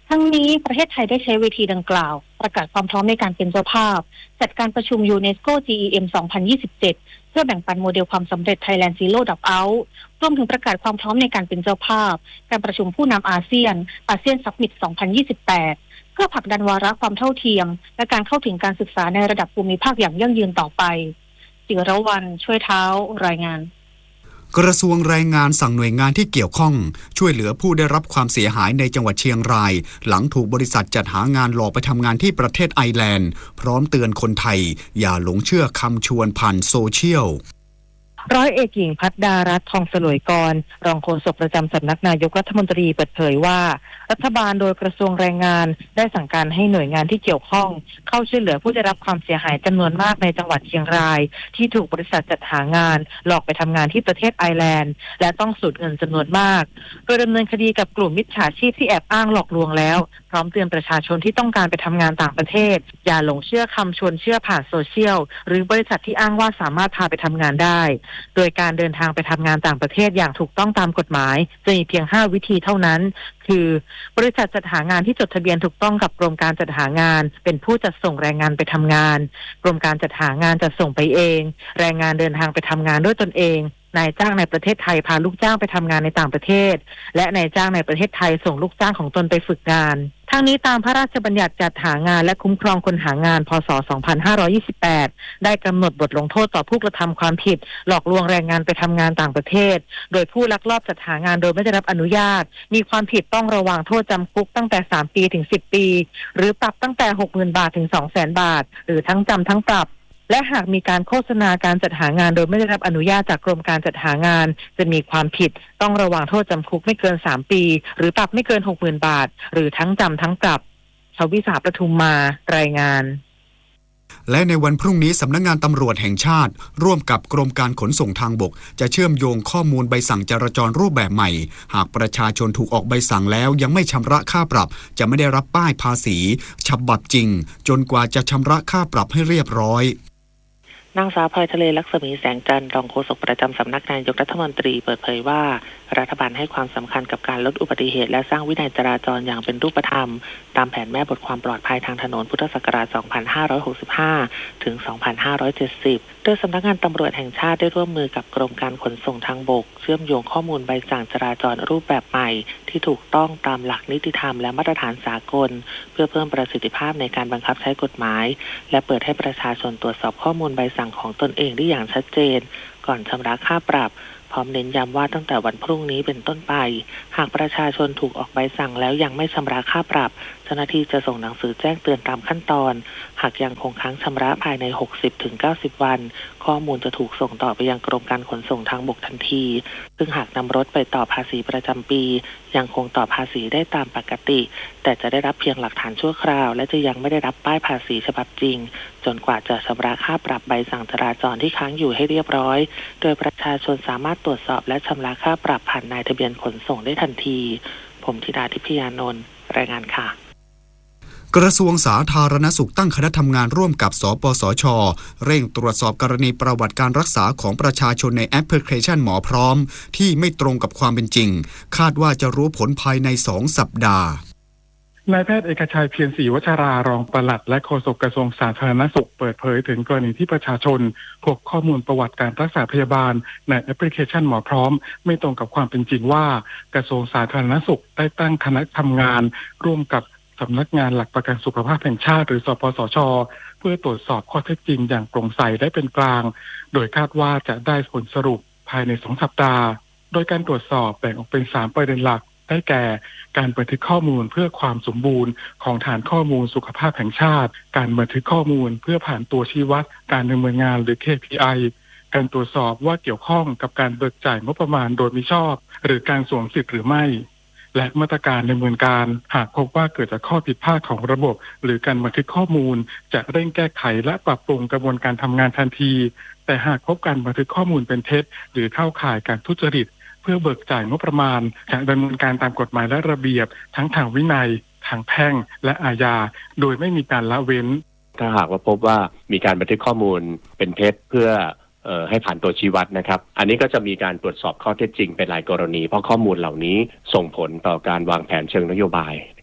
ทั้งนี้ประเทศไทยได้ใช้เวทีดังกล่าวประกาศความพร้อมในการเป็นเจ้าภาพจัดการประชุมยูเนสโก จี อี เอ็ม สองพันยี่สิบเจ็ด เพื่อแบ่งปันโมเดลความสำเร็จ Thailand Zero Dropout รวมถึงประกาศความพร้อมในการเป็นเจ้าภาพการประชุมผู้นำอาเซียนอาเซียนซัมมิต สองพันยี่สิบแปด เพื่อผลักดันวาระความเท่าเทียมและการเข้าถึงการศึกษาในระดับภูมิภาคอย่างยั่งยืนต่อไปจิรวรรณช่วยเท้ารายงานกระทรวงแรงงานสั่งหน่วยงานที่เกี่ยวข้องช่วยเหลือผู้ได้รับความเสียหายในจังหวัดเชียงรายหลังถูกบริษัทจัดหางานหลอกไปทำงานที่ประเทศไอร์แลนด์พร้อมเตือนคนไทยอย่าหลงเชื่อคำชวนผ่านโซเชียลร้อยเอกหญิงพัฒดารัตน์ทองสลวยกรรองโฆษกประจำสำนักนายกรัฐมนตรีเปิดเผยว่ารัฐบาลโดยกระทรวงแรงงานได้สั่งการให้หน่วยงานที่เกี่ยวข้องเข้าช่วยเหลือผู้ได้รับความเสียหายจำนวนมากในจังหวัดเชียงรายที่ถูกบริษัทจัดหางานหลอกไปทำงานที่ประเทศไอร์แลนด์และต้องสูญเงินจำนวนมากโดยดำเนินคดีกับกลุ่มมิจฉาชีพที่แอบอ้างหลอกลวงแล้วพร้อมเตือนประชาชนที่ต้องการไปทำงานต่างประเทศอย่าหลงเชื่อคำชวนเชื่อผ่านโซเชียลหรือบริษัทที่อ้างว่าสามารถพาไปทำงานได้โดยการเดินทางไปทำงานต่างประเทศอย่างถูกต้องตามกฎหมายจะมีเพียงห้าวิธีเท่านั้นคือบริษัทจัดหางานที่จดทะเบียนถูกต้องกับกรมการจัดหางานเป็นผู้จัดส่งแรงงานไปทำงานกรมการจัดหางานจัดส่งไปเองแรงงานเดินทางไปทำงานด้วยตนเองนายจ้างในประเทศไทยพาลูกจ้างไปทำงานในต่างประเทศและนายจ้างในประเทศไทยส่งลูกจ้างของตนไปฝึกงานทั้งนี้ตามพระราชบัญญัติจัดหางานและคุ้มครองคนหางานพ.ศ. สองพันห้าร้อยยี่สิบแปดได้กำหนดบทลงโทษต่อผู้กระทำความผิดหลอกลวงแรงงานไปทำงานต่างประเทศโดยผู้ลักลอบจัดหางานโดยไม่ได้รับอนุญาตมีความผิดต้องระวังโทษจำคุกตั้งแต่สามปีถึงสิบปีหรือปรับตั้งแต่ หกหมื่น บาทถึง สองแสน บาทหรือทั้งจำทั้งปรับและหากมีการโฆษณาการจัดหางานโดยไม่ได้รับอนุญาตจากกรมการจัดหางานจะมีความผิดต้องระวังโทษจำคุกไม่เกินสามปีหรือปรับไม่เกิน หกหมื่น บาทหรือทั้งจำทั้งปรับชวิสาประทุมมารายงานและในวันพรุ่งนี้สำนักงานตำรวจแห่งชาติร่วมกับกรมการขนส่งทางบกจะเชื่อมโยงข้อมูลใบสั่งจราจรรูปแบบใหม่หากประชาชนถูกออกใบสั่งแล้วยังไม่ชำระค่าปรับจะไม่ได้รับป้ายภาษีฉบับจริงจนกว่าจะชำระค่าปรับให้เรียบร้อยนางสาวพลอยทะเลลักษมีแสงจันทร์รองโฆษกประจำสำนักนายกรัฐมนตรีเปิดเผยว่ารัฐบาลให้ความสำคัญกับการลดอุบัติเหตุและสร้างวินัยจราจรอย่างเป็นรูปธรรมตามแผนแม่บทความปลอดภัยทางถนนพุทธศักราช สองพันห้าร้อยหกสิบห้า ถึง สองพันห้าร้อยเจ็ดสิบ โดยสำนักงานตำรวจแห่งชาติได้ร่วมมือกับกรมการขนส่งทางบกเชื่อมโยงข้อมูลใบสั่งจราจรรูปแบบใหม่ที่ถูกต้องตามหลักนิติธรรมและมาตรฐานสากลเพื่อเพิ่มประสิทธิภาพในการบังคับใช้กฎหมายและเปิดให้ประชาชนตรวจสอบข้อมูลใบสั่งของตนเองได้อย่างชัดเจนก่อนชำระค่าปรับพร้อมเน้นย้ำว่าตั้งแต่วันพรุ่งนี้เป็นต้นไปหากประชาชนถูกออกใบสั่งแล้วยังไม่ชำระค่าปรับเจ้าหน้าที่จะส่งหนังสือแจ้งเตือนตามขั้นตอนหากยังคงค้างชำระภายใน หกสิบถึงเก้าสิบ วันข้อมูลจะถูกส่งต่อไปยังกรมการขนส่งทางบกทันทีซึ่งหากนำรถไปต่อภาษีประจำปียังคงต่อภาษีได้ตามปกติแต่จะได้รับเพียงหลักฐานชั่วคราวและจะยังไม่ได้รับป้ายภาษีฉบับจริงจนกว่าจะชำระค่าปรับใบสั่งจราจรที่ค้างอยู่ให้เรียบร้อยโดยประชาชนสามารถตรวจสอบและชำระค่าปรับผ่านนายทะเบียนขนส่งได้ทันทีผมธิดาทิพยานนท์รายงานค่ะกระทรวงสาธารณสุขตั้งคณะทำงานร่วมกับสปสช.เร่งตรวจสอบกรณีประวัติการรักษาของประชาชนในแอปพลิเคชันหมอพร้อมที่ไม่ตรงกับความเป็นจริงคาดว่าจะรู้ผลภายในสองสัปดาห์นายแพทย์เอกชัยเพียรศรีวัชรารองปลัดและโฆษกกระทรวงสาธารณสุขเปิดเผยถึงกรณีที่ประชาชนพบข้อมูลประวัติการรักษาพยาบาลในแอปพลิเคชันหมอพร้อมไม่ตรงกับความเป็นจริงว่ากระทรวงสาธารณสุขได้ตั้งคณะทำงานร่วมกับสำนักงานหลักประกันสุขภาพแห่งชาติหรือสปสช.เพื่อตรวจสอบข้อเท็จจริงอย่างโปร่งใสได้เป็นกลางโดยคาดว่าจะได้ผลสรุปภายในสองสัปดาห์โดยการตรวจสอบแบ่งออกเป็นสามประเด็นหลักได้แก่การบันทึกข้อมูลเพื่อความสมบูรณ์ของฐานข้อมูลสุขภาพแห่งชาติการบันทึกข้อมูลเพื่อผ่านตัวชี้วัดการดำเนินงานหรือ เค พี ไอ การตรวจสอบว่าเกี่ยวข้องกับการเบิกจ่ายงบประมาณโดยมิชอบหรือการสวมสิทธิ์หรือไม่และมาตรการดำเนินการหากพบว่าเกิดจากข้อผิดพลาดของระบบหรือการบันทึกข้อมูลจะเร่งแก้ไขและปรับปรุงกระบวนการทำงานทันทีแต่หากพบการบันทึกข้อมูลเป็นเท็จหรือเข้าข่ายการทุจริตเพื่อเบิกจ่ายงบประมาณจะดำเนินการตามกฎหมายและระเบียบทั้งทางวินัยทางแพ่งและอาญาโดยไม่มีการละเว้นถ้าหากว่าพบว่ามีการบันทึกข้อมูลเป็นเท็จเพื่อเอ่อให้ผ่านตัวชี้วัดนะครับอันนี้ก็จะมีการตรวจสอบข้อเท็จจริงเป็นรายกรณีเพราะข้อมูลเหล่านี้ส่งผลต่อการวางแผนเชิงนโยบายนะครับก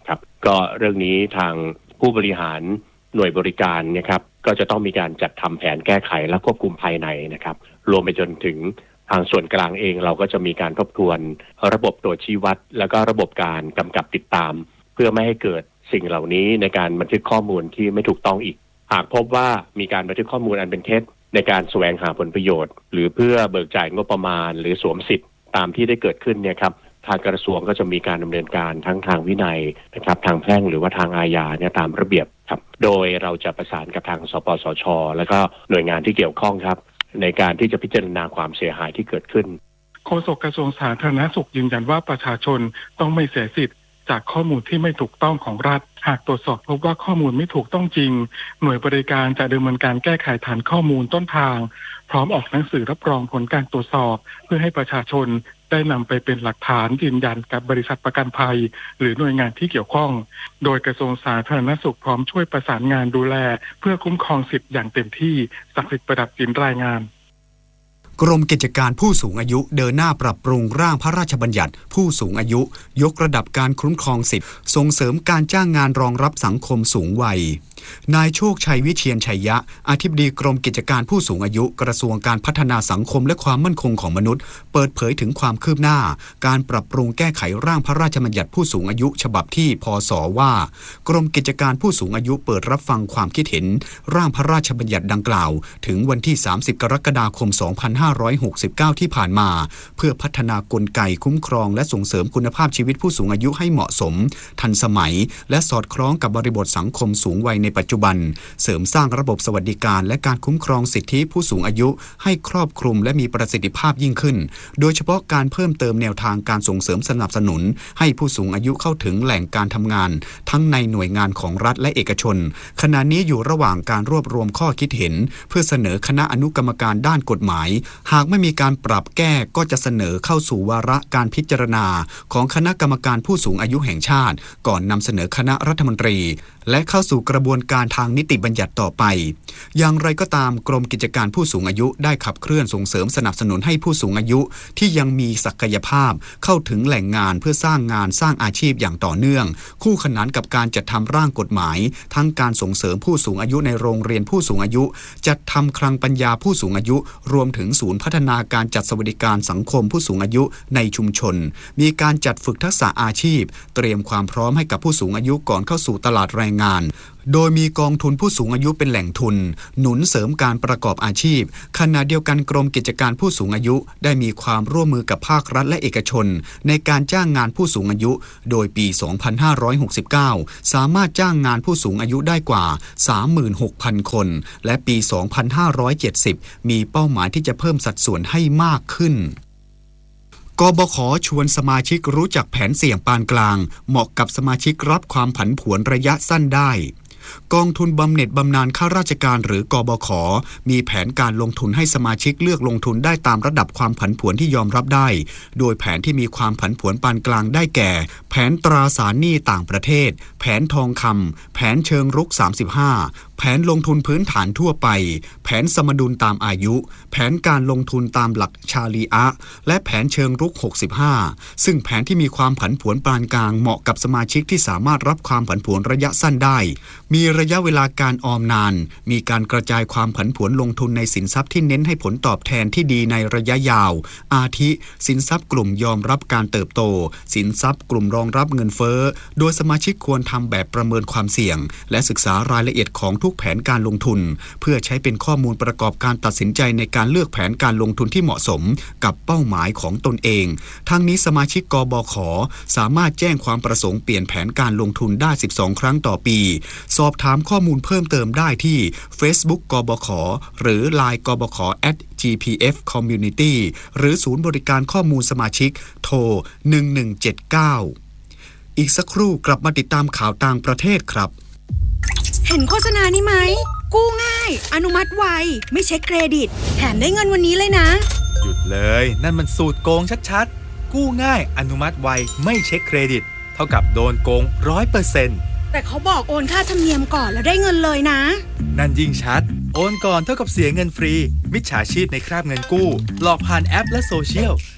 ก็เรื่องนี้ทางผู้บริหารหน่วยบริการนะครับก็จะต้องมีการจัดทำแผนแก้ไขและควบคุมภายในนะครับรวมไปจนถึงทางส่วนกลางเองเราก็จะมีการทบทวนระบบตรวจชี้วัดแล้วก็ระบบการกำกับติดตามเพื่อไม่ให้เกิดสิ่งเหล่านี้ในการบันทึกข้อมูลที่ไม่ถูกต้องอีกหากพบว่ามีการบันทึกข้อมูลอันเป็นเท็จในการแสวงหาผลประโยชน์หรือเพื่อเบิกจ่ายงบประมาณหรือสวมสิทธิ์ตามที่ได้เกิดขึ้นเนี่ยครับทางกระทรวงก็จะมีการดำเนินการทั้งทางวินัยนะครับทางแพ่งหรือว่าทางอาญาเนี่ยตามระเบียบครับโดยเราจะประสานกับทางสปสช.แล้วก็หน่วยงานที่เกี่ยวข้องครับในการที่จะพิจารณาความเสียหายที่เกิดขึ้นโฆษกกระทรวงสาธารณสุขยืนยันว่าประชาชนต้องไม่เสียสิทธิ์จากข้อมูลที่ไม่ถูกต้องของรัฐหากตรวจสอบพบว่าข้อมูลไม่ถูกต้องจริงหน่วยบริการจะดำเนินการแก้ไขฐานข้อมูลต้นทางพร้อมออกหนังสือรับรองผลการตรวจสอบเพื่อให้ประชาชนได้นำไปเป็นหลักฐานยืนยันกับบริษัทประกันภัยหรือหน่วยงานที่เกี่ยวข้องโดยกระทรวงสาธารณสุขพร้อมช่วยประสานงานดูแลเพื่อคุ้มครองสิทธิ์อย่างเต็มที่ศักดิ์สิทธิ์ประดับจินรายงานกรมกิจการผู้สูงอายุเดินหน้าปรับปรุงร่างพระราชบัญญัติผู้สูงอายุยกระดับการคุ้มครองสิทธิส่งเสริมการจ้างงานรองรับสังคมสูงวัยนายโชคชัยวิเชียรชัยยะอธิบดีกรมกิจการผู้สูงอายุกระทรวงการพัฒนาสังคมและความมั่นคงของมนุษย์เปิดเผยถึงความคืบหน้าการปรับปรุงแก้ไขร่างพระราชบัญญัติผู้สูงอายุฉบับที่พศว่ากรมกิจการผู้สูงอายุเปิดรับฟังความคิดเห็นร่างพระราชบัญญัติดังกล่าวถึงวันที่สามสิบกรกฎาคมสองพันห้าร้อยหกสิบเก้าที่ผ่านมาเพื่อพัฒนากลไกคุ้มครองและส่งเสริมคุณภาพชีวิตผู้สูงอายุให้เหมาะสมทันสมัยและสอดคล้องกับบริบทสังคมสูงวัยในปัจจุบันเสริมสร้างระบบสวัสดิการและการคุ้มครองสิทธิผู้สูงอายุให้ครอบคลุมและมีประสิทธิภาพยิ่งขึ้นโดยเฉพาะการเพิ่มเติมแนวทางการส่งเสริมสนับสนุนให้ผู้สูงอายุเข้าถึงแหล่งการทำงานทั้งในหน่วยงานของรัฐและเอกชนขณะนี้อยู่ระหว่างการรวบรวมข้อคิดเห็นเพื่อเสนอคณะอนุกรรมการด้านกฎหมายหากไม่มีการปรับแก้ก็จะเสนอเข้าสู่วาระการพิจารณาของคณะกรรมการผู้สูงอายุแห่งชาติก่อนนำเสนอคณะรัฐมนตรีและเข้าสู่กระบวนการทางนิติบัญญัติต่อไปอย่างไรก็ตามกรมกิจการผู้สูงอายุได้ขับเคลื่อนส่งเสริมสนับสนุนให้ผู้สูงอายุที่ยังมีศักยภาพเข้าถึงแหล่งงานเพื่อสร้างงานสร้างอาชีพอย่างต่อเนื่องคู่ขนานกับการจัดทำร่างกฎหมายทั้งการส่งเสริมผู้สูงอายุในโรงเรียนผู้สูงอายุจัดทำคลังปัญญาผู้สูงอายุรวมถึงศูนย์พัฒนาการจัดสวัสดิการสังคมผู้สูงอายุในชุมชนมีการจัดฝึกทักษะอาชีพเตรียมความพร้อมให้กับผู้สูงอายุก่อนเข้าสู่ตลาดแรงงานโดยมีกองทุนผู้สูงอายุเป็นแหล่งทุนหนุนเสริมการประกอบอาชีพขณะเดียวกันกรมกิจการผู้สูงอายุได้มีความร่วมมือกับภาครัฐและเอกชนในการจ้างงานผู้สูงอายุโดยปี สองพันห้าร้อยหกสิบเก้า สามารถจ้างงานผู้สูงอายุได้กว่า สามหมื่นหกพัน คนและปี สองพันห้าร้อยเจ็ดสิบ มีเป้าหมายที่จะเพิ่มสัดส่วนให้มากขึ้นกบข.ชวนสมาชิกรู้จักแผนเสี่ยงปานกลางเหมาะกับสมาชิกรับความผันผวนระยะสั้นได้กองทุนบำเหน็จบำนาญข้าราชการหรือกบข.มีแผนการลงทุนให้สมาชิกเลือกลงทุนได้ตามระดับความผันผวนที่ยอมรับได้โดยแผนที่มีความผันผวนปานกลางได้แก่แผนตราสารหนี้ต่างประเทศแผนทองคำแผนเชิงรุกสามสิบห้าแผนลงทุนพื้นฐานทั่วไปแผนสมดุลตามอายุแผนการลงทุนตามหลักชาลีอะห์และแผนเชิงรุกหกสิบห้าซึ่งแผนที่มีความผันผวนปานกลางเหมาะกับสมาชิกที่สามารถรับความผันผวนระยะสั้นได้มีระยะเวลาการออมนานมีการกระจายความผันผวนลงทุนในสินทรัพย์ที่เน้นให้ผลตอบแทนที่ดีในระยะยาวอาทิสินทรัพย์กลุ่มยอมรับการเติบโตสินทรัพย์กลุ่มรองรับเงินเฟ้อโดยสมาชิกควรทำแบบประเมินความเสี่ยงและศึกษารายละเอียดของทุกแผนการลงทุนเพื่อใช้เป็นข้อมูลประกอบการตัดสินใจในการเลือกแผนการลงทุนที่เหมาะสมกับเป้าหมายของตนเองทั้งนี้สมาชิกกบข.สามารถแจ้งความประสงค์เปลี่ยนแผนการลงทุนได้สิบสองครั้งต่อปีสอบถามข้อมูลเพิ่มเติมได้ที่ Facebook กบข.หรือ ไลน์ กบข. แอท จี พี เอฟ Community หรือศูนย์บริการข้อมูลสมาชิกโทรหนึ่งหนึ่งเจ็ดเก้าอีกสักครู่กลับมาติดตามข่าวต่างประเทศครับเห็นโฆษณานี้ไหมกู้ง่ายอนุมัติไวไม่เช็คเครดิตแถมได้เงินวันนี้เลยนะหยุดเลยนั่นมันสูตรโกงชัดๆกู้ง่ายอนุมัติไวไม่เช็คเครดิตเท่ากับโดนโกง ร้อยเปอร์เซ็นต์แต่เขาบอกโอนค่าธรรมเนียมก่อนแล้วได้เงินเลยนะนั่นยิ่งชัดโอนก่อนเท่ากับเสียเงินฟรีมิจฉาชีพในคราบเงินกู้หลอกผ่านแอปและโซเชียล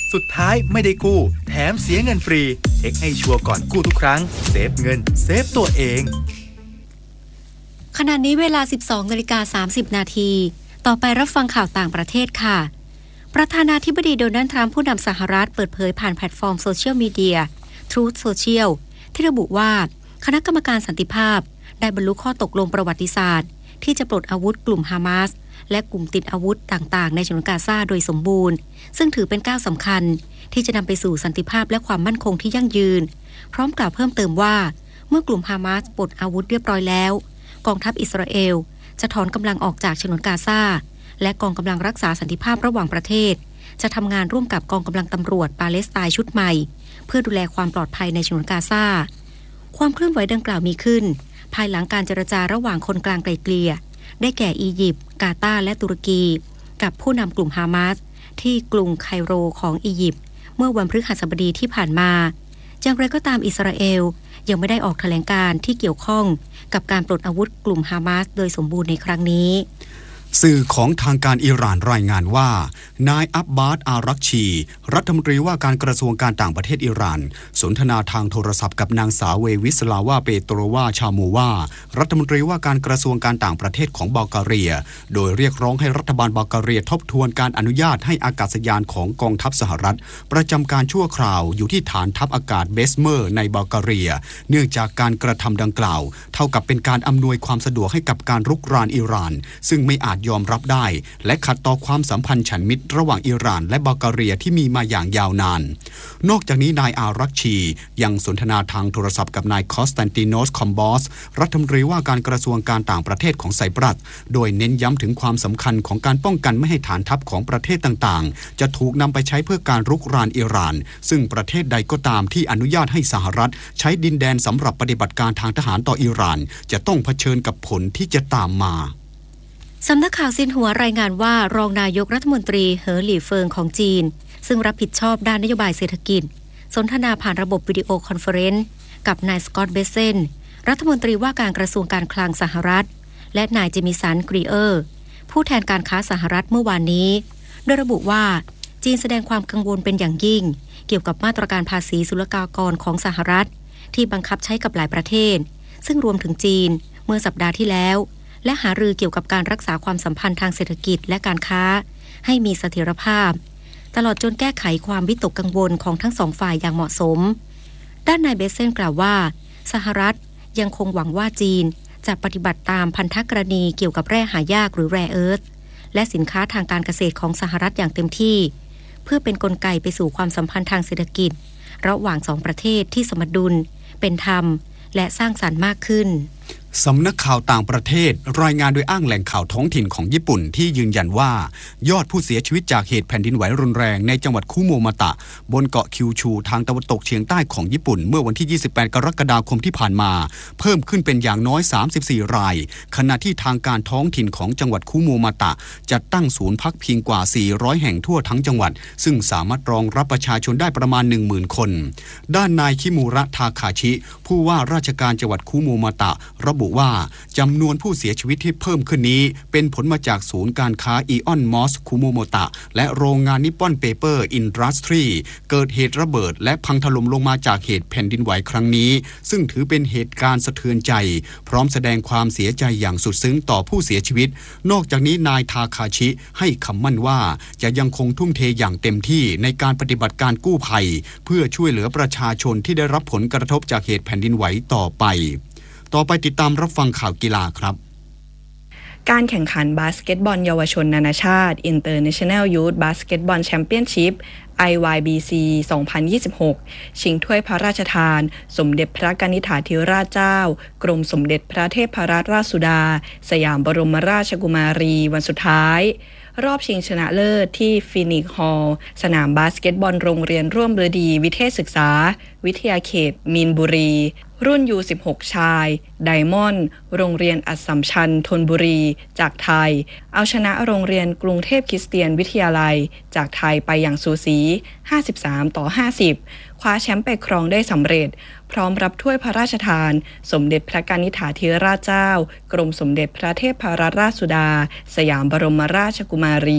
สุดท้ายไม่ได้กู้แถมเสียเงินฟรีเช็คให้ชัวร์ก่อนกู้ทุกครั้งเซฟเงินเซฟตัวเองขณะนี้เวลา สิบสองนาฬิกาสามสิบนาทีต่อไปรับฟังข่าวต่างประเทศค่ะประธานาธิบดีโดนัลด์ทรัมป์ผู้นำสหรัฐเปิดเผยผ่านแพลตฟอร์มโซเชียลมีเดีย Truth Social ที่ระบุว่าคณะกรรมการสันติภาพได้บรรลุข้อตกลงประวัติศาสตร์ที่จะปลดอาวุธกลุ่มฮามาสและกลุ่มติดอาวุธต่างๆในฉนวนกาซาโดยสมบูรณ์ซึ่งถือเป็นก้าวสำคัญที่จะนำไปสู่สันติภาพและความมั่นคงที่ยั่งยืนพร้อมกล่าวเพิ่มเติมว่าเมื่อกลุ่มฮามาสปลดอาวุธเรียบร้อยแล้วกองทัพอิสราเอลจะถอนกำลังออกจากฉนวนกาซาและกองกำลังรักษาสันติภาพระหว่างประเทศจะทำงานร่วมกับกองกำลังตำรวจปาเลสไตน์ชุดใหม่เพื่อดูแลความปลอดภัยในฉนวนกาซาความเคลื่อนไหวดังกล่าวมีขึ้นภายหลังการเจรจาระหว่างคนกลางไกลเกลี่ยได้แก่อียิปต์กาตาร์และตุรกีกับผู้นำกลุ่มฮามาสที่กรุงไคโรของอียิปต์เมื่อวันพฤหัสบดีที่ผ่านมาอย่างไรก็ตามอิสราเอลยังไม่ได้ออกแถลงการที่เกี่ยวข้องกับการปลดอาวุธกลุ่มฮามาสโดยสมบูรณ์ในครั้งนี้สื่อของทางการอิหร่านรายงานว่านายอับบาสอารักชีรัฐมนตรีว่าการกระทรวงการต่างประเทศอิหร่านสนทนาทางโทรศัพท์กับนางสาวเววิสลาวาเปโตรวาชาโมวารัฐมนตรีว่าการกระทรวงการต่างประเทศของบัลแกเรียโดยเรียกร้องให้รัฐบาลบัลแกเรียทบทวนการอนุญาตให้อากาศยานของกองทัพสหรัฐประจำการชั่วคราวอยู่ที่ฐานทัพอากาศเบสเมอร์ในบัลแกเรียเนื่องจากการกระทำดังกล่าวเท่ากับเป็นการอำนวยความสะดวกให้กับการรุกรานอิหร่านซึ่งไม่อาจยอมรับได้และขัดต่อความสัมพันธ์ฉันมิตรระหว่างอิหร่านและบัลแกเรียที่มีมาอย่างยาวนานนอกจากนี้นายอารักชียังสนทนาทางโทรศัพท์กับนายคอสแตนติโนสคอมบอสรัฐมนตรีว่าการกระทรวงการต่างประเทศของไซปรัสโดยเน้นย้ำถึงความสำคัญของการป้องกันไม่ให้ฐานทัพของประเทศต่างๆจะถูกนำไปใช้เพื่อการรุกรานอิหร่านซึ่งประเทศใดก็ตามที่อนุญาตให้สหรัฐใช้ดินแดนสำหรับปฏิบัติการทางทหารต่ออิหร่านจะต้องเผชิญกับผลที่จะตามมาสำนักข่าวซินหัวรายงานว่ารองนายกรัฐมนตรีเหอหลี่เฟิงของจีนซึ่งรับผิดชอบด้านนโยบายเศรษฐกิจสนทนาผ่านระบบวิดีโอคอนเฟอเรนซ์กับนายสกอตต์เบเซนรัฐมนตรีว่าการกระทรวงการคลังสหรัฐและนายเจมิสันกรีเออร์ผู้แทนการค้าสหรัฐเมื่อวานนี้โดยระบุว่าจีนแสดงความกังวลเป็นอย่างยิ่งเกี่ยวกับมาตรการภาษีศุลกากรของสหรัฐที่บังคับใช้กับหลายประเทศซึ่งรวมถึงจีนเมื่อสัปดาห์ที่แล้วและหารือเกี่ยวกับการรักษาความสัมพันธ์ทางเศรษฐกิจและการค้าให้มีเสถียรภาพตลอดจนแก้ไขความวิตกกังวลของทั้งสองฝ่ายอย่างเหมาะสมด้านนายเบเซนกล่าวว่าสหรัฐยังคงหวังว่าจีนจะปฏิบัติตามพันธกรณีเกี่ยวกับแร่หายากหรือแร่เอิร์ธและสินค้าทางการเกษตรของสหรัฐอย่างเต็มที่เพื่อเป็นกลไกไปสู่ความสัมพันธ์ทางเศรษฐกิจระหว่างสองประเทศที่สมดุลเป็นธรรมและสร้างสรรค์มากขึ้นสำนักข่าวต่างประเทศรายงานโดยอ้างแหล่งข่าวท้องถิ่นของญี่ปุ่นที่ยืนยันว่ายอดผู้เสียชีวิตจากเหตุแผ่นดินไหวรุนแรงในจังหวัดคุโมโมตะบนเกาะคิวชูทางตะวันตกเฉียงใต้ของญี่ปุ่นเมื่อวันที่ยี่สิบแปดกรกฎาคมที่ผ่านมาเพิ่มขึ้นเป็นอย่างน้อยสามสิบสี่รายขณะที่ทางการท้องถิ่นของจังหวัดคุโมโมตะจัดตั้งศูนย์พักพิงกว่าสี่ร้อยแห่งทั่วทั้งจังหวัดซึ่งสามารถรองรับประชาชนได้ประมาณ หนึ่งหมื่น คนด้านนายคิมูระทาคาชิผู้ว่าราชการจังหวัดคุโมโมตะระบุว่าจำนวนผู้เสียชีวิตที่เพิ่มขึ้นนี้เป็นผลมาจากศูนย์การค้าอีออนมอสคุโมโมตะและโรงงานนิปปอนเปเปอร์อินดัสทรีเกิดเหตุระเบิดและพังถล่มลงมาจากเหตุแผ่นดินไหวครั้งนี้ซึ่งถือเป็นเหตุการณ์สะเทือนใจพร้อมแสดงความเสียใจอย่างสุดซึ้งต่อผู้เสียชีวิตนอกจากนี้นายทาคาชิให้คำมั่นว่าจะยังคงทุ่มเทอย่างเต็มที่ในการปฏิบัติการกู้ภัยเพื่อช่วยเหลือประชาชนที่ได้รับผลกระทบจากเหตุแผ่นดินไหวต่อไปต่อไปติดตามรับฟังข่าวกีฬาครับการแข่งขันบาสเกตบอลเยาวชนนานาชาติ International Youth Basketball Championship ไอ วาย บี ซี สองพันยี่สิบหก ชิงถ้วยพระราชทานสมเด็จพระกนิษฐาธิราชเจ้ากรมสมเด็จพระเทพรัตนราชสุดาสยามบรมราชกุมารีวันสุดท้ายรอบชิงชนะเลิศที่ฟินิกซ์ฮอลล์สนามบาสเกตบอลโรงเรียนร่วมฤดีวิเทศศึกษาวิทยาเขตมีนบุรีรุ่น ยู สิบหก ชายไดมอนด์โรงเรียนอัสสัมชัญธนบุรีจากไทยเอาชนะโรงเรียนกรุงเทพคริสเตียนวิทยาลัยจากไทยไปอย่างสูสีห้าสิบสามต่อห้าสิบคว้าแชมป์ไปครองได้สำเร็จพร้อมรับถ้วยพระราชทานสมเด็จพระกนิษฐาธิราชเจ้ากรมสมเด็จพระเทพรัตนราชสุดาสยามบรมราชกุมารี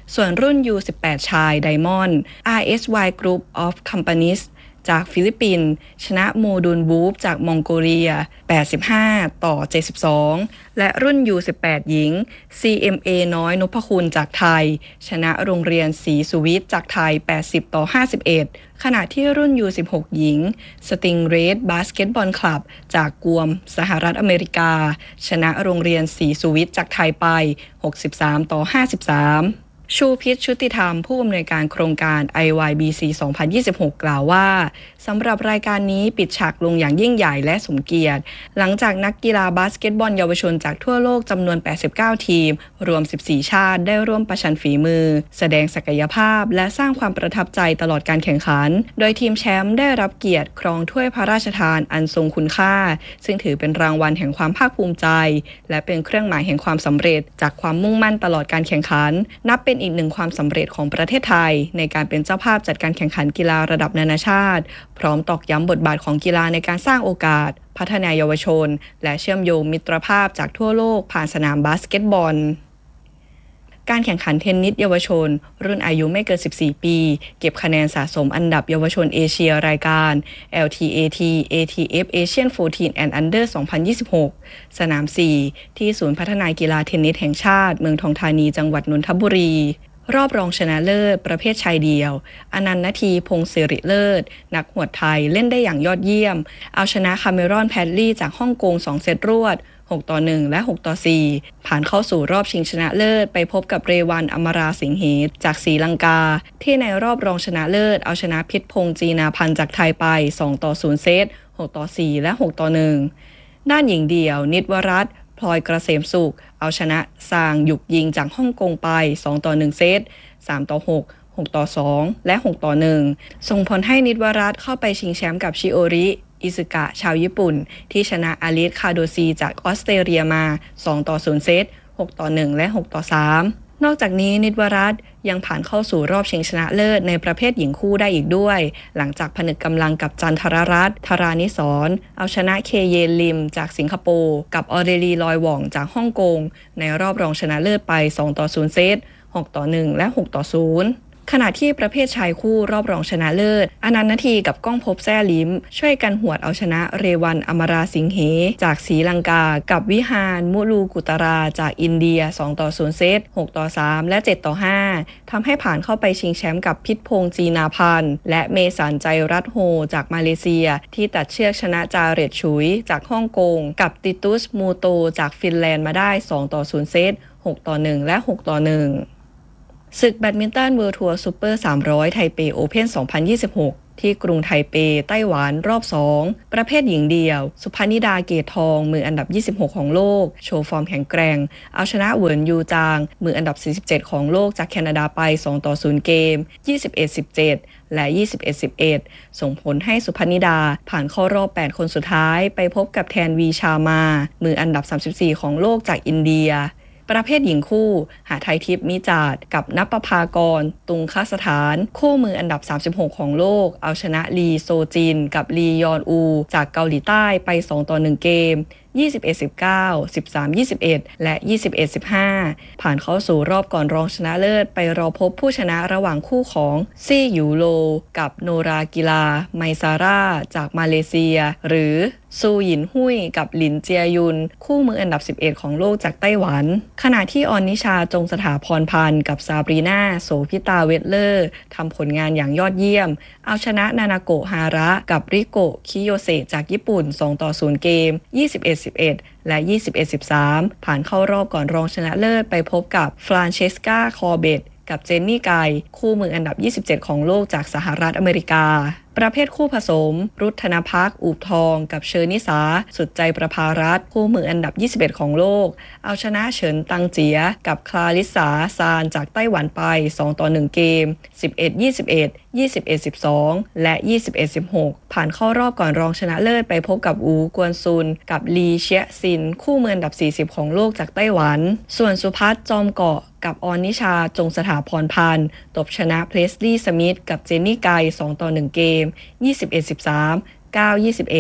ส่วนรุ่น ยู สิบแปด ชาย Diamond อาร์ เอส วาย Group of Companies จากฟิลิปปินส์ชนะโมดูลบูฟจากมองโกเลียแปดสิบห้าต่อเจ็ดสิบสองและรุ่น ยู สิบแปด หญิง ซี เอ็ม เอ น้อยนพคุณจากไทยชนะโรงเรียนศรีสุวิทย์จากไทยแปดสิบต่อห้าสิบเอ็ดขณะที่รุ่น ยู สิบหก หญิง Stingray Basketball Club จากกวมสหรัฐอเมริกาชนะโรงเรียนศรีสุวิทย์จากไทยไปหกสิบสามต่อห้าสิบสามชูพิชชุติธรรมผู้อำนวยการโครงการ ไอ วาย บี ซี สองพันยี่สิบหก กล่าวว่าสำหรับรายการนี้ปิดฉากลงอย่างยิ่งใหญ่และสมเกียรติหลังจากนักกีฬาบาสเกตบอลเยาวชนจากทั่วโลกจำนวนแปดสิบเก้าทีมรวมสิบสี่ชาติได้ร่วมประชันฝีมือแสดงศักยภาพและสร้างความประทับใจตลอดการแข่งขันโดยทีมแชมป์ได้รับเกียรติครองถ้วยพระราชทานอันทรงคุณค่าซึ่งถือเป็นรางวัลแห่งความภาคภูมิใจและเป็นเครื่องหมายแห่งความสำเร็จจากความมุ่งมั่นตลอดการแข่งขันนับเป็นอีกหนึ่งความสำเร็จของประเทศไทยในการเป็นเจ้าภาพจัดการแข่งขันกีฬาระดับนานาชาติพร้อมตอกย้ำบทบาทของกีฬาในการสร้างโอกาสพัฒนาเยาวชนและเชื่อมโยงมิตรภาพจากทั่วโลกผ่านสนามบาสเกตบอลการแข่งขันเทนนิสเยาวชนรุ่นอายุไม่เกินสิบสี่ปีเก็บคะแนนสะสมอันดับเยาวชนเอเชียรายการ แอล ที เอ ที เอ ที เอฟ Asian สิบสี่ and Under สองพันยี่สิบหกสนามสี่ที่ศูนย์พัฒนากีฬาเทนนิสแห่งชาติเมืองทองธานีจังหวัดนนทบุรีรอบรองชนะเลิศประเภทชายเดี่ยวอนันต์ ณทีพงศ์สิริเลิศนักหวดไทยเล่นได้อย่างยอดเยี่ยมเอาชนะคาเมรอนแพดลี่จากฮ่องกงสองเซตรวดหกต่อหนึ่งและหกต่อสี่ผ่านเข้าสู่รอบชิงชนะเลิศไปพบกับเรวันอมราสิงเหจากศรีลังกาที่ในรอบรองชนะเลิศเอาชนะพิษพงษ์จีนาพันธ์จากไทยไปสองต่อศูนย์เซตหกต่อสี่และหกต่อหนึ่งด้านหญิงเดี่ยวนิตวรัตน์พลอยเกษมสุขเอาชนะซางหยุกยิงจากฮ่องกงไปสองต่อหนึ่งเซตสามต่อหก หกต่อสองและหกต่อหนึ่งส่งผลให้นิตวรัตน์เข้าไปชิงแชมป์กับชิโอริอิซึกะชาวญี่ปุ่นที่ชนะอาริสคาโดซีจากออสเตรเลียมาสองต่อศูนย์เซตหกต่อหนึ่งและหกต่อสามนอกจากนี้นิตวรัตน์ยังผ่านเข้าสู่รอบชิงชนะเลิศในประเภทหญิงคู่ได้อีกด้วยหลังจากผนึกกำลังกับจันทรรัตน์ธารานิสรเอาชนะเคเยนลิมจากสิงคโปร์กับออเรลีลอยหว่องจากฮ่องกงในรอบรองชนะเลิศไปสองต่อศูนย์เซตหกต่อหนึ่งและหกต่อศูนย์ขณะที่ประเภทชายคู่รอบรองชนะเลิศอนันต์ ณทีกับก้องภพแซ่ลิ้มช่วยกันหวดเอาชนะเรวันอมราสิงเหจากศรีลังกากับวิหารมุลูกุตราจากอินเดียสองต่อศูนย์เซตหกต่อสามและเจ็ดต่อห้าทำให้ผ่านเข้าไปชิงแชมป์กับพิษพงษ์จีนาพันธ์และเมสันใจรัตโฮจากมาเลเซียที่ตัดเชือกชนะจาเรตฉุยจากฮ่องกงกับติตุสมูโตจากฟินแลนด์มาได้สองต่อศูนย์เซตหกต่อหนึ่งและหกต่อหนึ่งศึกแบดมินตันเวิลด์ทัวร์ซูเปอร์สามร้อยไทเปโอเพ่นสองพันยี่สิบหกที่กรุงไทเปไต้หวันรอบสองประเภทหญิงเดี่ยวสุพนิดาเกตทองมืออันดับยี่สิบหกของโลกโชว์ฟอร์มแข็งแกร่งเอาชนะเหวินยูจางมืออันดับสี่สิบเจ็ดของโลกจากแคนาดาไปสองต่อศูนย์เกม ยี่สิบเอ็ด สิบเจ็ด และ ยี่สิบเอ็ด สิบเอ็ด ส่งผลให้สุพนิดาผ่านเข้ารอบแปดคนสุดท้ายไปพบกับแทนวีชามามืออันดับสามสิบสี่ของโลกจากอินเดียประเภทหญิงคู่หาไทยทิพย์มิจาดกับณปภากรตุงคสถานคู่มืออันดับสามสิบหกของโลกเอาชนะลีโซจินกับลียอนอูจากเกาหลีใต้ไปสองต่อหนึ่งเกม ยี่สิบเอ็ด สิบเก้า สิบสาม ยี่สิบเอ็ด และ ยี่สิบเอ็ด สิบห้า ผ่านเข้าสู่รอบก่อนรองชนะเลิศไปรอพบผู้ชนะระหว่างคู่ของซี่หยูโลกับโนรากิลาไมซาร่าจากมาเลเซียหรือซูหยินหุยกับหลินเจียยุนคู่มืออันดับสิบเอ็ดของโลกจากไต้หวันขณะที่ออนนิชาจงสถาพรพันธ์กับซาบรีนาโสพิตาเวทเลอร์ทำผลงานอย่างยอดเยี่ยมเอาชนะนานาโกะฮาระกับริโกะคิโยเซจากญี่ปุ่นสองต่อศูนย์เกม ยี่สิบเอ็ด สิบเอ็ด และ ยี่สิบเอ็ด สิบสาม ผ่านเข้ารอบก่อนรองชนะเลิศไปพบกับฟรานเชสกาคอร์เบตกับเจนนี่ไกคู่มืออันดับยี่สิบเจ็ดของโลกจากสหรัฐอเมริกาประเภทคู่ผสมรุธนภักอูบทองกับเชอนิสาสุดใจประภารัตน์คู่มืออันดับยี่สิบเอ็ดของโลกเอาชนะเฉินตังเจียกับคลาริสาซานจากไต้หวันไปสองต่อหนึ่งเกม สิบเอ็ด ยี่สิบเอ็ด ยี่สิบเอ็ด สิบสอง และ ยี่สิบเอ็ด สิบหก ผ่านเข้ารอบก่อนรองชนะเลิศไปพบกับอูกวนซุนกับลีเชียซินคู่มืออันดับสี่สิบของโลกจากไต้หวันส่วนสุภัทรจอมเกาะกับออนนิชาจงสถาพรพันธ์ตบชนะเพลสลีย์สมิธกับเจนนี่ไกสองต่อหนึ่งเกม ยี่สิบเอ็ด สิบสาม เก้า ยี่สิบเอ็ด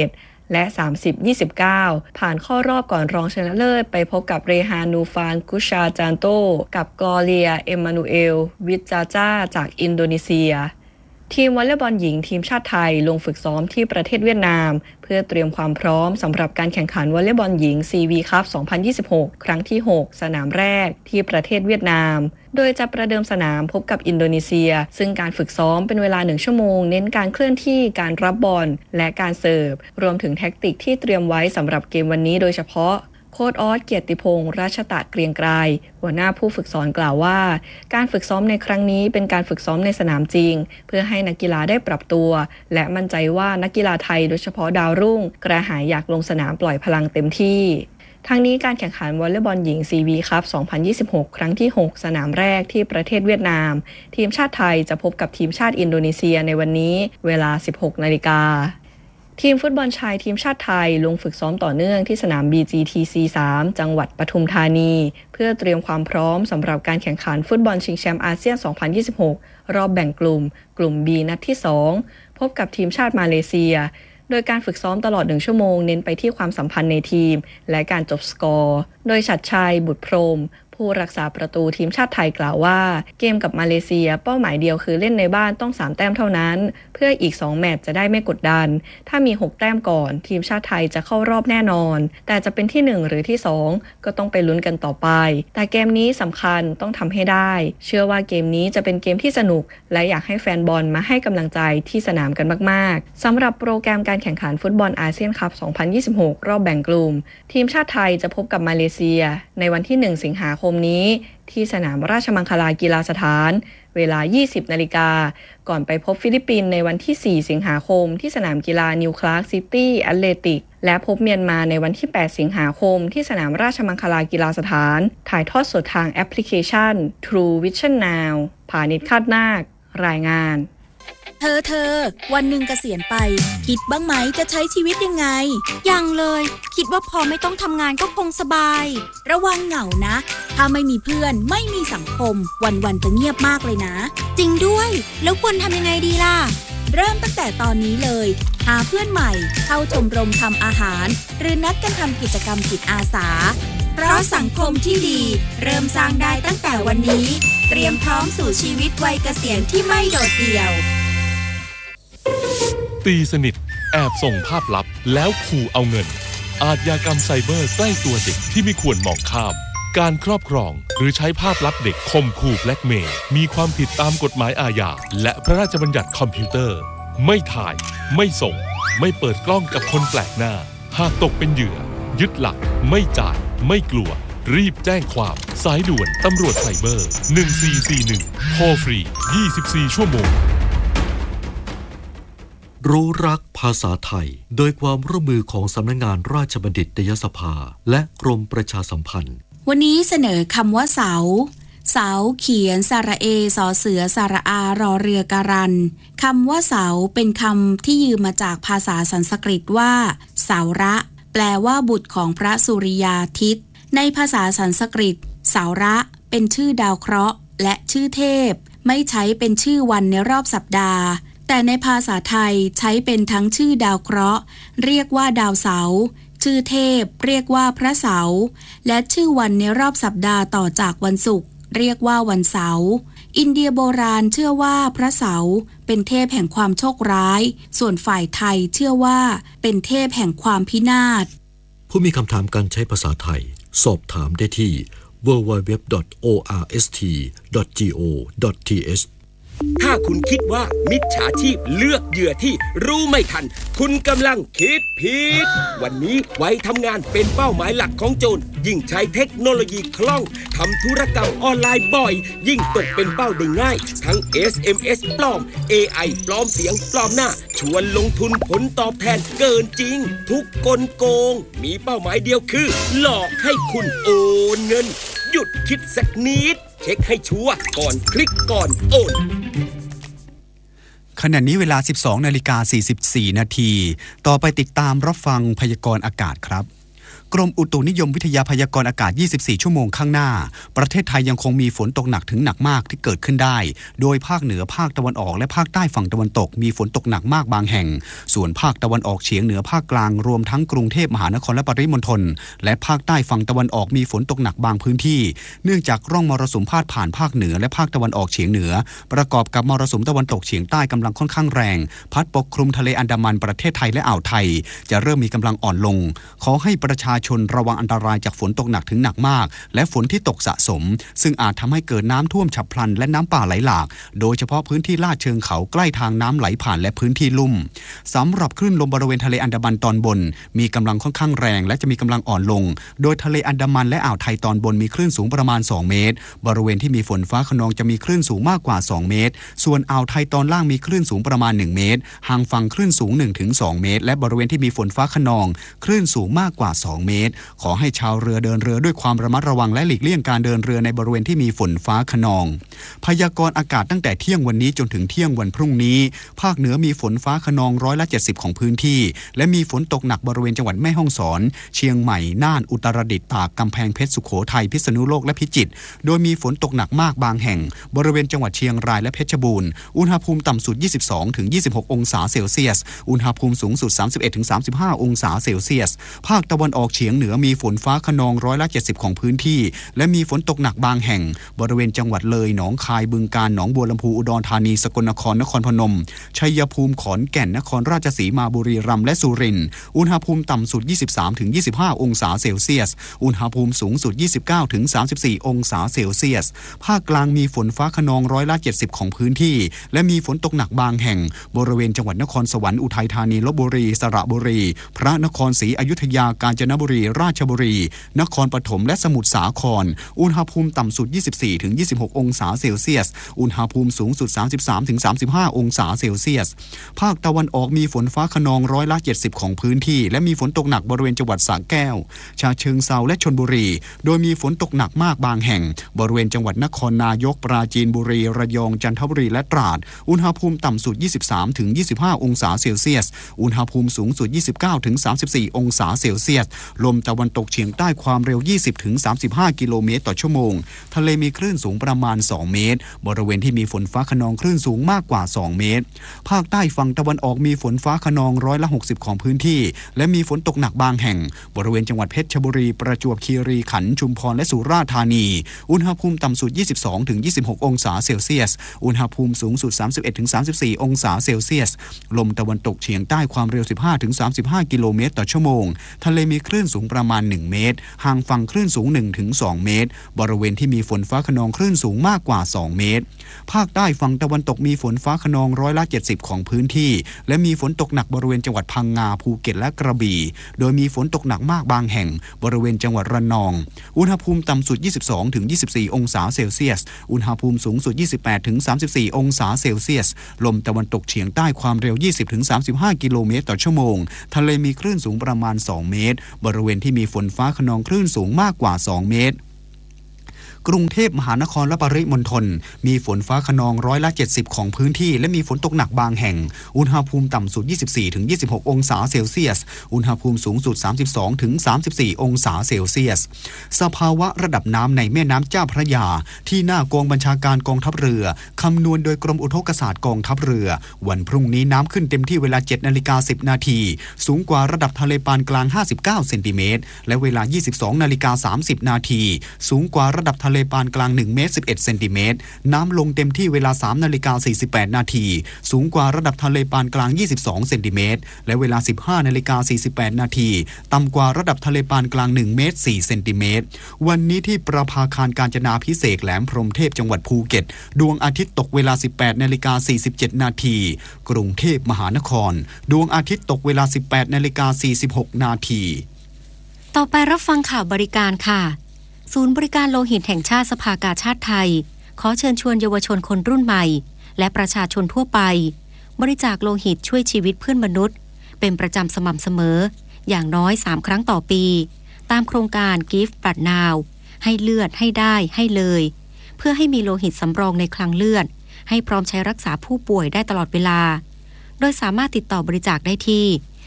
และ สามสิบยี่สิบเก้า ผ่านเข้ารอบก่อนรองชนะเลิศไปพบกับเรฮานูฟานกุชาจานโตกับกอเลียเอมมานูเอลวิจาจาจากอินโดนีเซียทีมวอลเลย์บอลหญิงทีมชาติไทยลงฝึกซ้อมที่ประเทศเวียดนามเพื่อเตรียมความพร้อมสำหรับการแข่งขันวอลเลย์บอลหญิง ซี วี คัพ สองพันยี่สิบหก ครั้งที่ หก สนามแรกที่ประเทศเวียดนามโดยจะประเดิมสนามพบกับอินโดนีเซียซึ่งการฝึกซ้อมเป็นเวลาหนึ่งชั่วโมงเน้นการเคลื่อนที่การรับบอลและการเสิร์ฟรวมถึงแท็กติกที่เตรียมไว้สำหรับเกมวันนี้โดยเฉพาะโค้ชออสเกียรติพงษ์ราชตะเกรียงไกรหัวหน้าผู้ฝึกสอนกล่าวว่าการฝึกซ้อมในครั้งนี้เป็นการฝึกซ้อมในสนามจริงเพื่อให้นักกีฬาได้ปรับตัวและมั่นใจว่านักกีฬาไทยโดยเฉพาะดาวรุ่งกระหายอยากลงสนามปล่อยพลังเต็มที่ทั้งนี้การแข่งขันวอลเลย์บอลหญิง ซี วี คัพ สองพันยี่สิบหก ครั้งที่ หก สนามแรกที่ประเทศเวียดนามทีมชาติไทยจะพบกับทีมชาติอินโดนีเซียในวันนี้เวลา สิบหกนาฬิกาทีมฟุตบอลชายทีมชาติไทยลงฝึกซ้อมต่อเนื่องที่สนาม บี จี ที ซี สาม จังหวัดปทุมธานีเพื่อเตรียมความพร้อมสำหรับการแข่งขันฟุตบอลชิงแชมป์อาเซียน สองพันยี่สิบหก รอบแบ่งกลุ่มกลุ่ม B นัดที่ สอง พบกับทีมชาติมาเลเซียโดยการฝึกซ้อมตลอดหนึ่งชั่วโมงเน้นไปที่ความสัมพันธ์ในทีมและการจบสกอร์โดยฉัตรชัยบุตรพรหมผู้รักษาประตูทีมชาติไทยกล่าวว่าเกมกับมาเลเซียเป้าหมายเดียวคือเล่นในบ้านต้องสามแต้มเท่านั้นเพื่ออีกสองแมตช์จะได้ไม่กดดันถ้ามีหกแต้มก่อนทีมชาติไทยจะเข้ารอบแน่นอนแต่จะเป็นที่หนึ่งหรือที่สองก็ต้องไปลุ้นกันต่อไปแต่เกมนี้สำคัญต้องทำให้ได้เชื่อว่าเกมนี้จะเป็นเกมที่สนุกและอยากให้แฟนบอลมาให้กำลังใจที่สนามกันมากๆสำหรับโปรแกรมการแข่งขันฟุตบอลอาเซียนคัพ สองพันยี่สิบหก รอบแบ่งกลุ่มทีมชาติไทยจะพบกับมาเลเซียในวันที่หนึ่งสิงหาคมนี้ที่สนามราชมังคลากีฬาสถานเวลา ยี่สิบนาฬิกาก่อนไปพบฟิลิปปินส์ในวันที่ สี่สิงหาคมที่สนามกีฬานิวคลาร์กซิตี้แอตเลติกและพบเมียนมาในวันที่ แปดสิงหาคมที่สนามราชมังคลากีฬาสถานถ่ายทอดสดทางแอปพลิเคชัน True Vision Now พาณิชย์คาดนาครายงานเธอเธอวันหนึ่งเกษียณไปคิดบ้างไหมจะใช้ชีวิตยังไงยังเลยคิดว่าพอไม่ต้องทำงานก็คงสบายระวังเหงานะถ้าไม่มีเพื่อนไม่มีสังคมวันๆจะเงียบมากเลยนะจริงด้วยแล้วควรทำยังไงดีล่ะเริ่มตั้งแต่ตอนนี้เลยหาเพื่อนใหม่เข้าชมรมทำอาหารหรือนัดกันทำกิจกรรมจิตอาสาเพราะสังคมที่ดีเริ่มสร้างได้ตั้งแต่วันนี้เตรียมพร้อมสู่ชีวิตวัยเกษียณที่ไม่โดดเดี่ยวตีสนิทแอบส่งภาพลับแล้วขู่เอาเงินอาชญากรรมไซเบอร์ใกล้ตัวเด็กที่ไม่ควรมองข้ามการครอบครองหรือใช้ภาพลับเด็กข่มขู่แบล็กเมย์มีความผิดตามกฎหมายอาญาและพระราชบัญญัติคอมพิวเตอร์ไม่ถ่ายไม่ส่งไม่เปิดกล้องกับคนแปลกหน้าหากตกเป็นเหยื่อยึดหลักไม่จ่ายไม่กลัวรีบแจ้งความสายด่วนตำรวจไซเบอร์หนึ่งสี่สี่หนึ่งโทรฟรียี่สิบสี่ชั่วโมงรู้รักภาษาไทยโดยความร่วมมือของสำนักงานราชบัณฑิตยสภาและกรมประชาสัมพันธ์วันนี้เสนอคำว่าเสาเสาเขียนสระเอสอเสือสระอารอเรือการันคำว่าเสาเป็นคำที่ยืมมาจากภาษาสันสกฤตว่าเสาระแปลว่าบุตรของพระสุริยาทิตในภาษาสันสกฤตเสาระเป็นชื่อดาวเคราะห์และชื่อเทพไม่ใช้เป็นชื่อวันในรอบสัปดาห์แต่ในภาษาไทยใช้เป็นทั้งชื่อดาวเคราะห์เรียกว่าดาวเสาร์ชื่อเทพเรียกว่าพระเสาร์และชื่อวันในรอบสัปดาห์ต่อจากวันศุกร์เรียกว่าวันเสาร์อินเดียโบราณเชื่อว่าพระเสาร์เป็นเทพแห่งความโชคร้ายส่วนฝ่ายไทยเชื่อว่าเป็นเทพแห่งความพินาศผู้มีคำถามการใช้ภาษาไทยสอบถามได้ที่ ดับเบิลยู ดับเบิลยู ดับเบิลยู ดอท โอ อาร์ เอส ที ดอท จี โอ ดอท ที เอชถ้าคุณคิดว่ามิจฉาชีพเลือกเหยื่อที่รู้ไม่ทันคุณกำลังคิดผิดวันนี้วัยทำงานเป็นเป้าหมายหลักของโจรยิ่งใช้เทคโนโลยีคล่องทำธุรกรรมออนไลน์บ่อยยิ่งตกเป็นเป้าได้ง่ายทั้ง เอส เอ็ม เอส ปลอม เอ ไอ ปลอมเสียงปลอมหน้าชวนลงทุนผลตอบแทนเกินจริงทุกกลโกงมีเป้าหมายเดียวคือหลอกให้คุณโอนเงินหยุดคิดสักนิดเช็คให้ชัวร์ก่อนคลิกก่อนโอนขณะนี้เวลา สิบสองนาฬิกาสี่สิบสี่นาทีต่อไปติดตามรับฟังพยากรณ์อากาศครับกรมอุตุนิยมวิทยาพยากรณ์อากาศยี่สิบสี่ชั่วโมงข้างหน้าประเทศไทยยังคงมีฝนตกหนักถึงหนักมากที่เกิดขึ้นได้โดยภาคเหนือภาคตะวันออกและภาคใต้ฝั่งตะวันตกมีฝนตกหนักมากบางแห่งส่วนภาคตะวันออกเฉียงเหนือภาคกลางรวมทั้งกรุงเทพมหานครและปริมณฑลและภาคใต้ฝั่งตะวันออกมีฝนตกหนักบางพื้นที่เนื่องจากร่องมรสุมพาดผ่านภาคเหนือและภาคตะวันออกเฉียงเหนือประกอบกับมรสุมตะวันตกเฉียงใต้กำลังค่อนข้างแรงพัดปกคลุมทะเลอันดามันประเทศไทยและอ่าวไทยจะเริ่มมีกำลังอ่อนลงขอให้ประชาชนระวังอันตรายจากฝนตกหนักถึงหนักมากและฝนที่ตกสะสมซึ่งอาจทำให้เกิดน้ำท่วมฉับพลันและน้ำป่าไหลหลากโดยเฉพาะพื้นที่ลาดเชิงเขาใกล้ทางน้ำไหลผ่านและพื้นที่ลุ่มสำหรับคลื่นลมบริเวณทะเลอันดามันตอนบนมีกำลังค่อนข้างแรงและจะมีกำลังอ่อนลงโดยทะเลอันดามันและอ่าวไทยตอนบนมีคลื่นสูงประมาณสองเมตรบริเวณที่มีฝนฟ้าคะนองจะมีคลื่นสูงมากกว่าสองเมตรส่วนอ่าวไทยตอนล่างมีคลื่นสูงประมาณหนึ่งเมตรห่างฝั่งคลื่นสูง หนึ่งถึงสอง เมตรและบริเวณที่มีฝนฟ้าคะนองคลื่นสูงมากกว่าสองเมตรขอให้ชาวเรือเดินเรือด้วยความระมัดระวังและหลีกเลี่ยงการเดินเรือในบริเวณที่มีฝนฟ้าคะนองพยากรณ์อากาศตั้งแต่เที่ยงวันนี้จนถึงเที่ยงวันพรุ่งนี้ภาคเหนือมีฝนฟ้าคะนองร้อยละเจ็ดสิบของพื้นที่และมีฝนตกหนักบริเวณจังหวัดแม่ฮ่องสอนเชียงใหม่น่านอุตรดิตถ์ตากกำแพงเพชรสุโขทัยพิษณุโลกและพิจิตรโดยมีฝนตกหนักมากบางแห่งบริเวณจังหวัดเชียงรายและเพชรบูรณ์อุณหภูมิต่ำสุดยี่สิบสองถึงยี่สิบหกองศาเซลเซียสอุณหภูมิสูงสุดสามสิบเอ็ดถึงสามสิบห้าองศาเซลเซียสภาคตะวันออกเฉียงเหนือมีฝนฟ้าคะนองร้อยละเจ็ดสิบของพื้นที่และมีฝนตกหนักบางแห่งบริเวณจังหวัดเลยหนองคายบึงกาฬหนองบัวลำพูอุดรธานีสกลนครนครพนมชัยภูมิขอนแก่นนครราชสีมาบุรีรัมย์และสุรินทร์อุณหภูมิต่ำสุดยี่สิบสามถึงยี่สิบห้าองศาเซลเซียสอุณหภูมิสูงสุดยี่สิบเก้าถึงสามสิบสี่องศาเซลเซียสภาคกลางมีฝนฟ้าคะนองร้อยละเจ็ดสิบของพื้นที่และมีฝนตกหนักบางแห่งบริเวณจังหวัดนครสวรรค์อุทัยธานีลพบุรีสระบุรีพระนครศรีอยุธยากาญจนบุรีราชบุรีนครปฐมและสมุทรสาครอุณหภูมิต่ำสุดยี่สิบสี่ถึงยี่สิบหกองศาเซลเซียสอุณหภูมิสูงสุดสามสิบสามถึงสามสิบห้าองศาเซลเซียสภาคตะวันออกมีฝนฟ้าคะนองร้อยละเจ็ดสิบของพื้นที่และมีฝนตกหนักบริเวณจังหวัดสระแก้วฉะเชิงเทราและชลบุรีโดยมีฝนตกหนักมากบางแห่งบริเวณจังหวัดนครนายกปราจีนบุรีระยองจันทบุรีและตราดอุณหภูมิต่ำสุดยี่สิบสามถึงยี่สิบห้าองศาเซลเซียสอุณหภูมิสูงสุดยี่สิบเก้าถึงสามสิบสี่องศาเซลเซียสลมตะวันตกเฉียงใต้ความเร็วยี่สิบถึงสามสิบห้ากิโลเมตรต่อชั่วโมงทะเลมีคลื่นสูงประมาณสองเมตรบริเวณที่มีฝนฟ้าคะนองคลื่นสูงมากกว่าสองเมตรภาคใต้ฝั่งตะวันออกมีฝนฟ้าคะนองร้อยละหกสิบของพื้นที่และมีฝนตกหนักบางแห่งบริเวณจังหวัดเพชรบุรีประจวบคีรีขันธ์ชุมพรและสุราษฎร์ธานีอุณหภูมิต่ำสุดยี่สิบสองถึงยี่สิบหกองศาเซลเซียสอุณหภูมิสูงสุดสามสิบเอ็ดถึงสามสิบสี่องศาเซลเซียสลมตะวันตกเฉียงใต้ความเร็วสิบห้าถึงสามสิบห้ากิโลเมตรต่อชั่วโมงทะเลมีคลื่นสูงประมาณหนึ่งเมตรห่างฝั่งคลื่นสูงหนึ่งถึงสองเมตรบริเวณที่มีฝนฟ้าคะนองคลื่นสูงมากกว่าสองเมตรภาคใต้ฝั่งตะวันตกมีฝนฟ้าคะนองร้อยละเจ็ดสิบของพื้นที่และมีฝนตกหนักบริเวณจังหวัดพังงาภูเก็ตและกระบี่โดยมีฝนตกหนักมากบางแห่งบริเวณจังหวัดระนองอุณหภูมิต่ำสุดยี่สิบสองถึงยี่สิบสี่องศาเซลเซียสอุณหภูมิสูงสุดยี่สิบแปดถึงสามสิบสี่องศาเซลเซียสลมตะวันตกเฉียงใต้ความเร็วยี่สิบถึงสามสิบห้ากิโลเมตรต่อชั่วโมงทะเลมีคลื่นสูงประมาณสองเมตรบริเวณที่มีฝนฟ้าคะนองคลื่นสูงมากกว่าสองเมตรกรุงเทพมหานครและปริมณฑลมีฝนฟ้าคะนองร้อยละเจ็ดสิบของพื้นที่และมีฝนตกหนักบางแห่งอุณหภูมิต่ำสุดยี่สิบสี่ถึงยี่สิบหกองศาเซลเซียสอุณหภูมิสูงสุดสามสิบสองถึงสามสิบสี่องศาเซลเซียสสภาวะระดับน้ำในแม่น้ำเจ้าพระยาที่หน้ากองบัญชาการกองทัพเรือคำนวณโดยกรมอุทกศาสตร์กองทัพเรือวันพรุ่งนี้น้ำขึ้นเต็มที่เวลา เจ็ดนาฬิกาสิบนาทีสูงกว่าระดับทะเลปานกลางห้าสิบเก้าเซนติเมตรและเวลา ยี่สิบสองนาฬิกาสามสิบนาทีสูงกว่าระดับทะเลปานกลางหนึ่งเมตรสิบเอ็ดเซนติเมตรน้ำลงเต็มที่เวลา สามนาฬิกาสี่สิบแปดนาทีสูงกว่าระดับทะเลปานกลางยี่สิบสองเซนติเมตรและเวลา สิบห้านาฬิกาสี่สิบแปดนาทีต่ำกว่าระดับทะเลปานกลางหนึ่งเมตรสี่เซนติเมตรวันนี้ที่ประภาคารกาญจนาภิเษกแหลมพรหมเทพจังหวัดภูเก็ตดวงอาทิตย์ตกเวลา สิบแปดนาฬิกาสี่สิบเจ็ดนาทีกรุงเทพมหานครดวงอาทิตย์ตกเวลา สิบแปดนาฬิกาสี่สิบหกนาทีต่อไปรับฟังข่าวบริการค่ะศูนย์บริการโลหิตแห่งชาติสภากาชาดไทยขอเชิญชวนเยาวชนคนรุ่นใหม่และประชาชนทั่วไปบริจาคโลหิตช่วยชีวิตเพื่อนมนุษย์เป็นประจำสม่ำเสมออย่างน้อยสามครั้งต่อปีตามโครงการ Give Blood Now ให้เลือดให้ได้ให้เลยเพื่อให้มีโลหิตสำรองในคลังเลือดให้พร้อมใช้รักษาผู้ป่วยได้ตลอดเวลาโดยสามารถติดต่อบริจาคได้ที่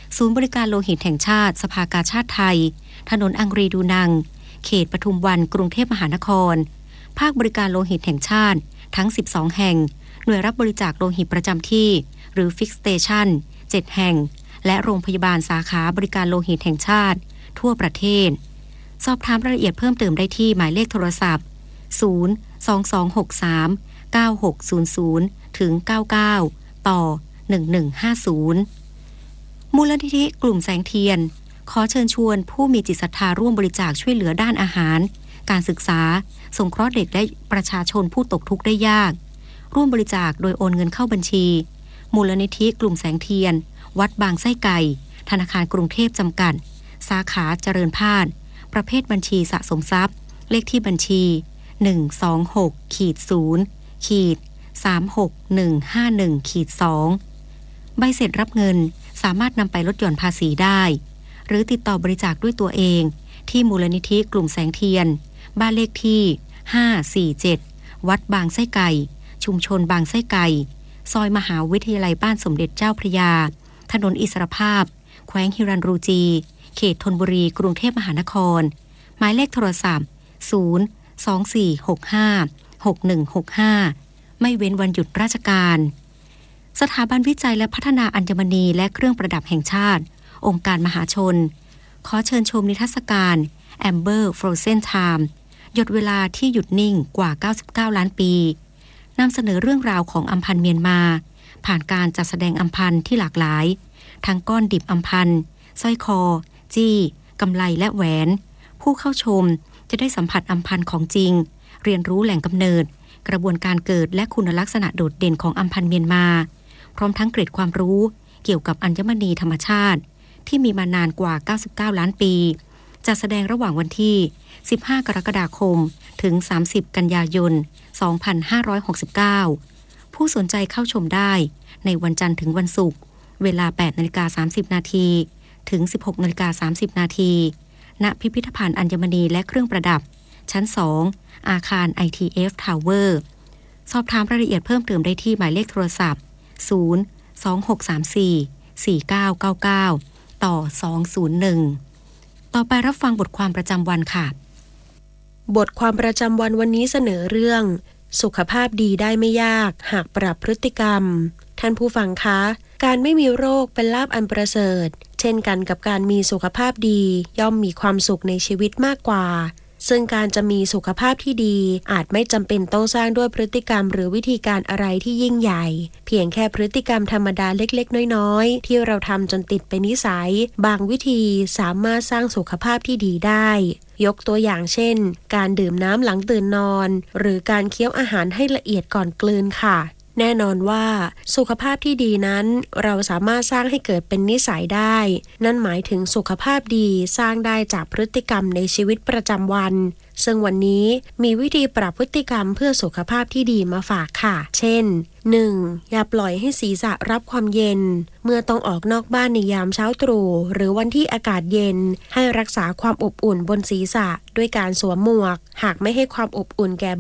ศูนย์บริการโลหิตแห่งชาติสภากาชาติไทยถนนอังรีดูนังเขตปทุมวันกรุงเทพมหานครภาคบริการโลหิตแห่งชาติทั้งสิบสองแห่งหน่วยรับบริจาคโลหิตประจำที่หรือ Fix Station เจ็ดแห่งและโรงพยาบาลสาขาบริการโลหิตแห่งชาติทั่วประเทศสอบถามรายละเอียดเพิ่มเติมได้ที่หมายเลขโทรศัพท์ศูนย์ สอง สอง หก สาม เก้า หก ศูนย์ ศูนย์ ถึง เก้า เก้า ต่อ หนึ่ง หนึ่ง ห้า ศูนย์มูลนิธิกลุ่มแสงเทียนขอเชิญชวนผู้มีจิตศรัทธาร่วมบริจาคช่วยเหลือด้านอาหารการศึกษาสงเคราะห์เด็กและประชาชนผู้ตกทุกข์ได้ยากร่วมบริจาคโดยโอนเงินเข้าบัญชีมูลนิธิกลุ่มแสงเทียนวัดบางไส้ไก่ธนาคารกรุงเทพจำกัดสาขาเจริญพาดประเภทบัญชีสะสมทรัพย์เลขที่บัญชีหนึ่ง สอง หก ศูนย์ สาม หก หนึ่ง ห้า หนึ่ง สอง ใบเสร็จรับเงินสามารถนำไปลดหย่อนภาษีได้หรือติดต่อบริจาคด้วยตัวเองที่มูลนิธิกลุ่มแสงเทียนบ้านเลขที่ห้า สี่ เจ็ดวัดบางไส้ไก่ชุมชนบางไส้ไก่ซอยมหาวิทยาลัยบ้านสมเด็จเจ้าพระยาถนนอิสรภาพแขวงฮิรันรูจีเขตธนบุรีกรุงเทพมหานครหมายเลขโทรศัพท์ศูนย์ สอง สี่ หก ห้า หก หนึ่ง หก ห้าไม่เว้นวันหยุดราชการสถาบันวิจัยและพัฒนาอัญมณีและเครื่องประดับแห่งชาติองค์การมหาชนขอเชิญชมนิทรรศการ Amber Frozen Time หยดเวลาที่หยุดนิ่งกว่าเก้าสิบเก้าล้านปีนำเสนอเรื่องราวของอัมพันธ์เมียนมาผ่านการจัดแสดงอัมพันธ์ที่หลากหลายทั้งก้อนดิบอัมพันธ์สร้อยคอจี้กำไลและแหวนผู้เข้าชมจะได้สัมผัสอัมพันธ์ของจริงเรียนรู้แหล่งกำเนิดกระบวนการเกิดและคุณลักษณะโดดเด่นของอัมพันธ์เมียนมาพร้อมทั้งเกร็ดความรู้เกี่ยวกับอัญมณีธรรมชาติที่มีมานานกว่าเก้าสิบเก้าล้านปีจัดแสดงระหว่างวันที่สิบห้ากรกฎาคมถึงสามสิบกันยายนสองพันห้าร้อยหกสิบเก้าผู้สนใจเข้าชมได้ในวันจันทร์ถึงวันศุกร์เวลา แปดนาฬิกาสามสิบนาที ถึง สิบหกนาฬิกาสามสิบนาทีณพิพิธภัณฑ์อัญมณีและเครื่องประดับชั้นสองอาคาร ไอ ที เอฟ Tower สอบถามรายละเอียดเพิ่มเติมได้ที่หมายเลขโทรศัพท์ศูนย์ สอง หก สาม สี่ สี่ เก้า เก้า เก้าต่อสองศูนย์หนึ่งต่อไปรับฟังบทความประจำวันค่ะบทความประจำวันวันนี้เสนอเรื่องสุขภาพดีได้ไม่ยากหากปรับพฤติกรรมท่านผู้ฟังคะการไม่มีโรคเป็นลาภอันประเสริฐเช่นกันกับการมีสุขภาพดีย่อมมีความสุขในชีวิตมากกว่าซึ่งการจะมีสุขภาพที่ดีอาจไม่จำเป็นต้องสร้างด้วยพฤติกรรมหรือวิธีการอะไรที่ยิ่งใหญ่เพียงแค่พฤติกรรมธรรมดาเล็กๆน้อยๆที่เราทำจนติดเป็นนิสัยบางวิธีสามารถสร้างสุขภาพที่ดีได้ยกตัวอย่างเช่นการดื่มน้ำหลังตื่นนอนหรือการเคี้ยวอาหารให้ละเอียดก่อนกลืนค่ะแน่นอนว่าสุขภาพที่ดีนั้นเราสามารถสร้างให้เกิดเป็นนิสัยได้นั่นหมายถึงสุขภาพดีสร้างได้จากพฤติกรรมในชีวิตประจำวันซึ่งวันนี้มีวิธีปรับพฤติกรรมเพื่อสุขภาพที่ดีมาฝากค่ะเช่น หนึ่ง อย่าปล่อยให้ศีรษะรับความเย็นเมื่อต้องออกนอกบ้านในยามเช้าตรู่หรือวันที่อากาศเย็นให้รักษาความอบอุ่นบนศีรษะด้วยการสวมหมวกหากไม่ให้ความอบอุ่นแก่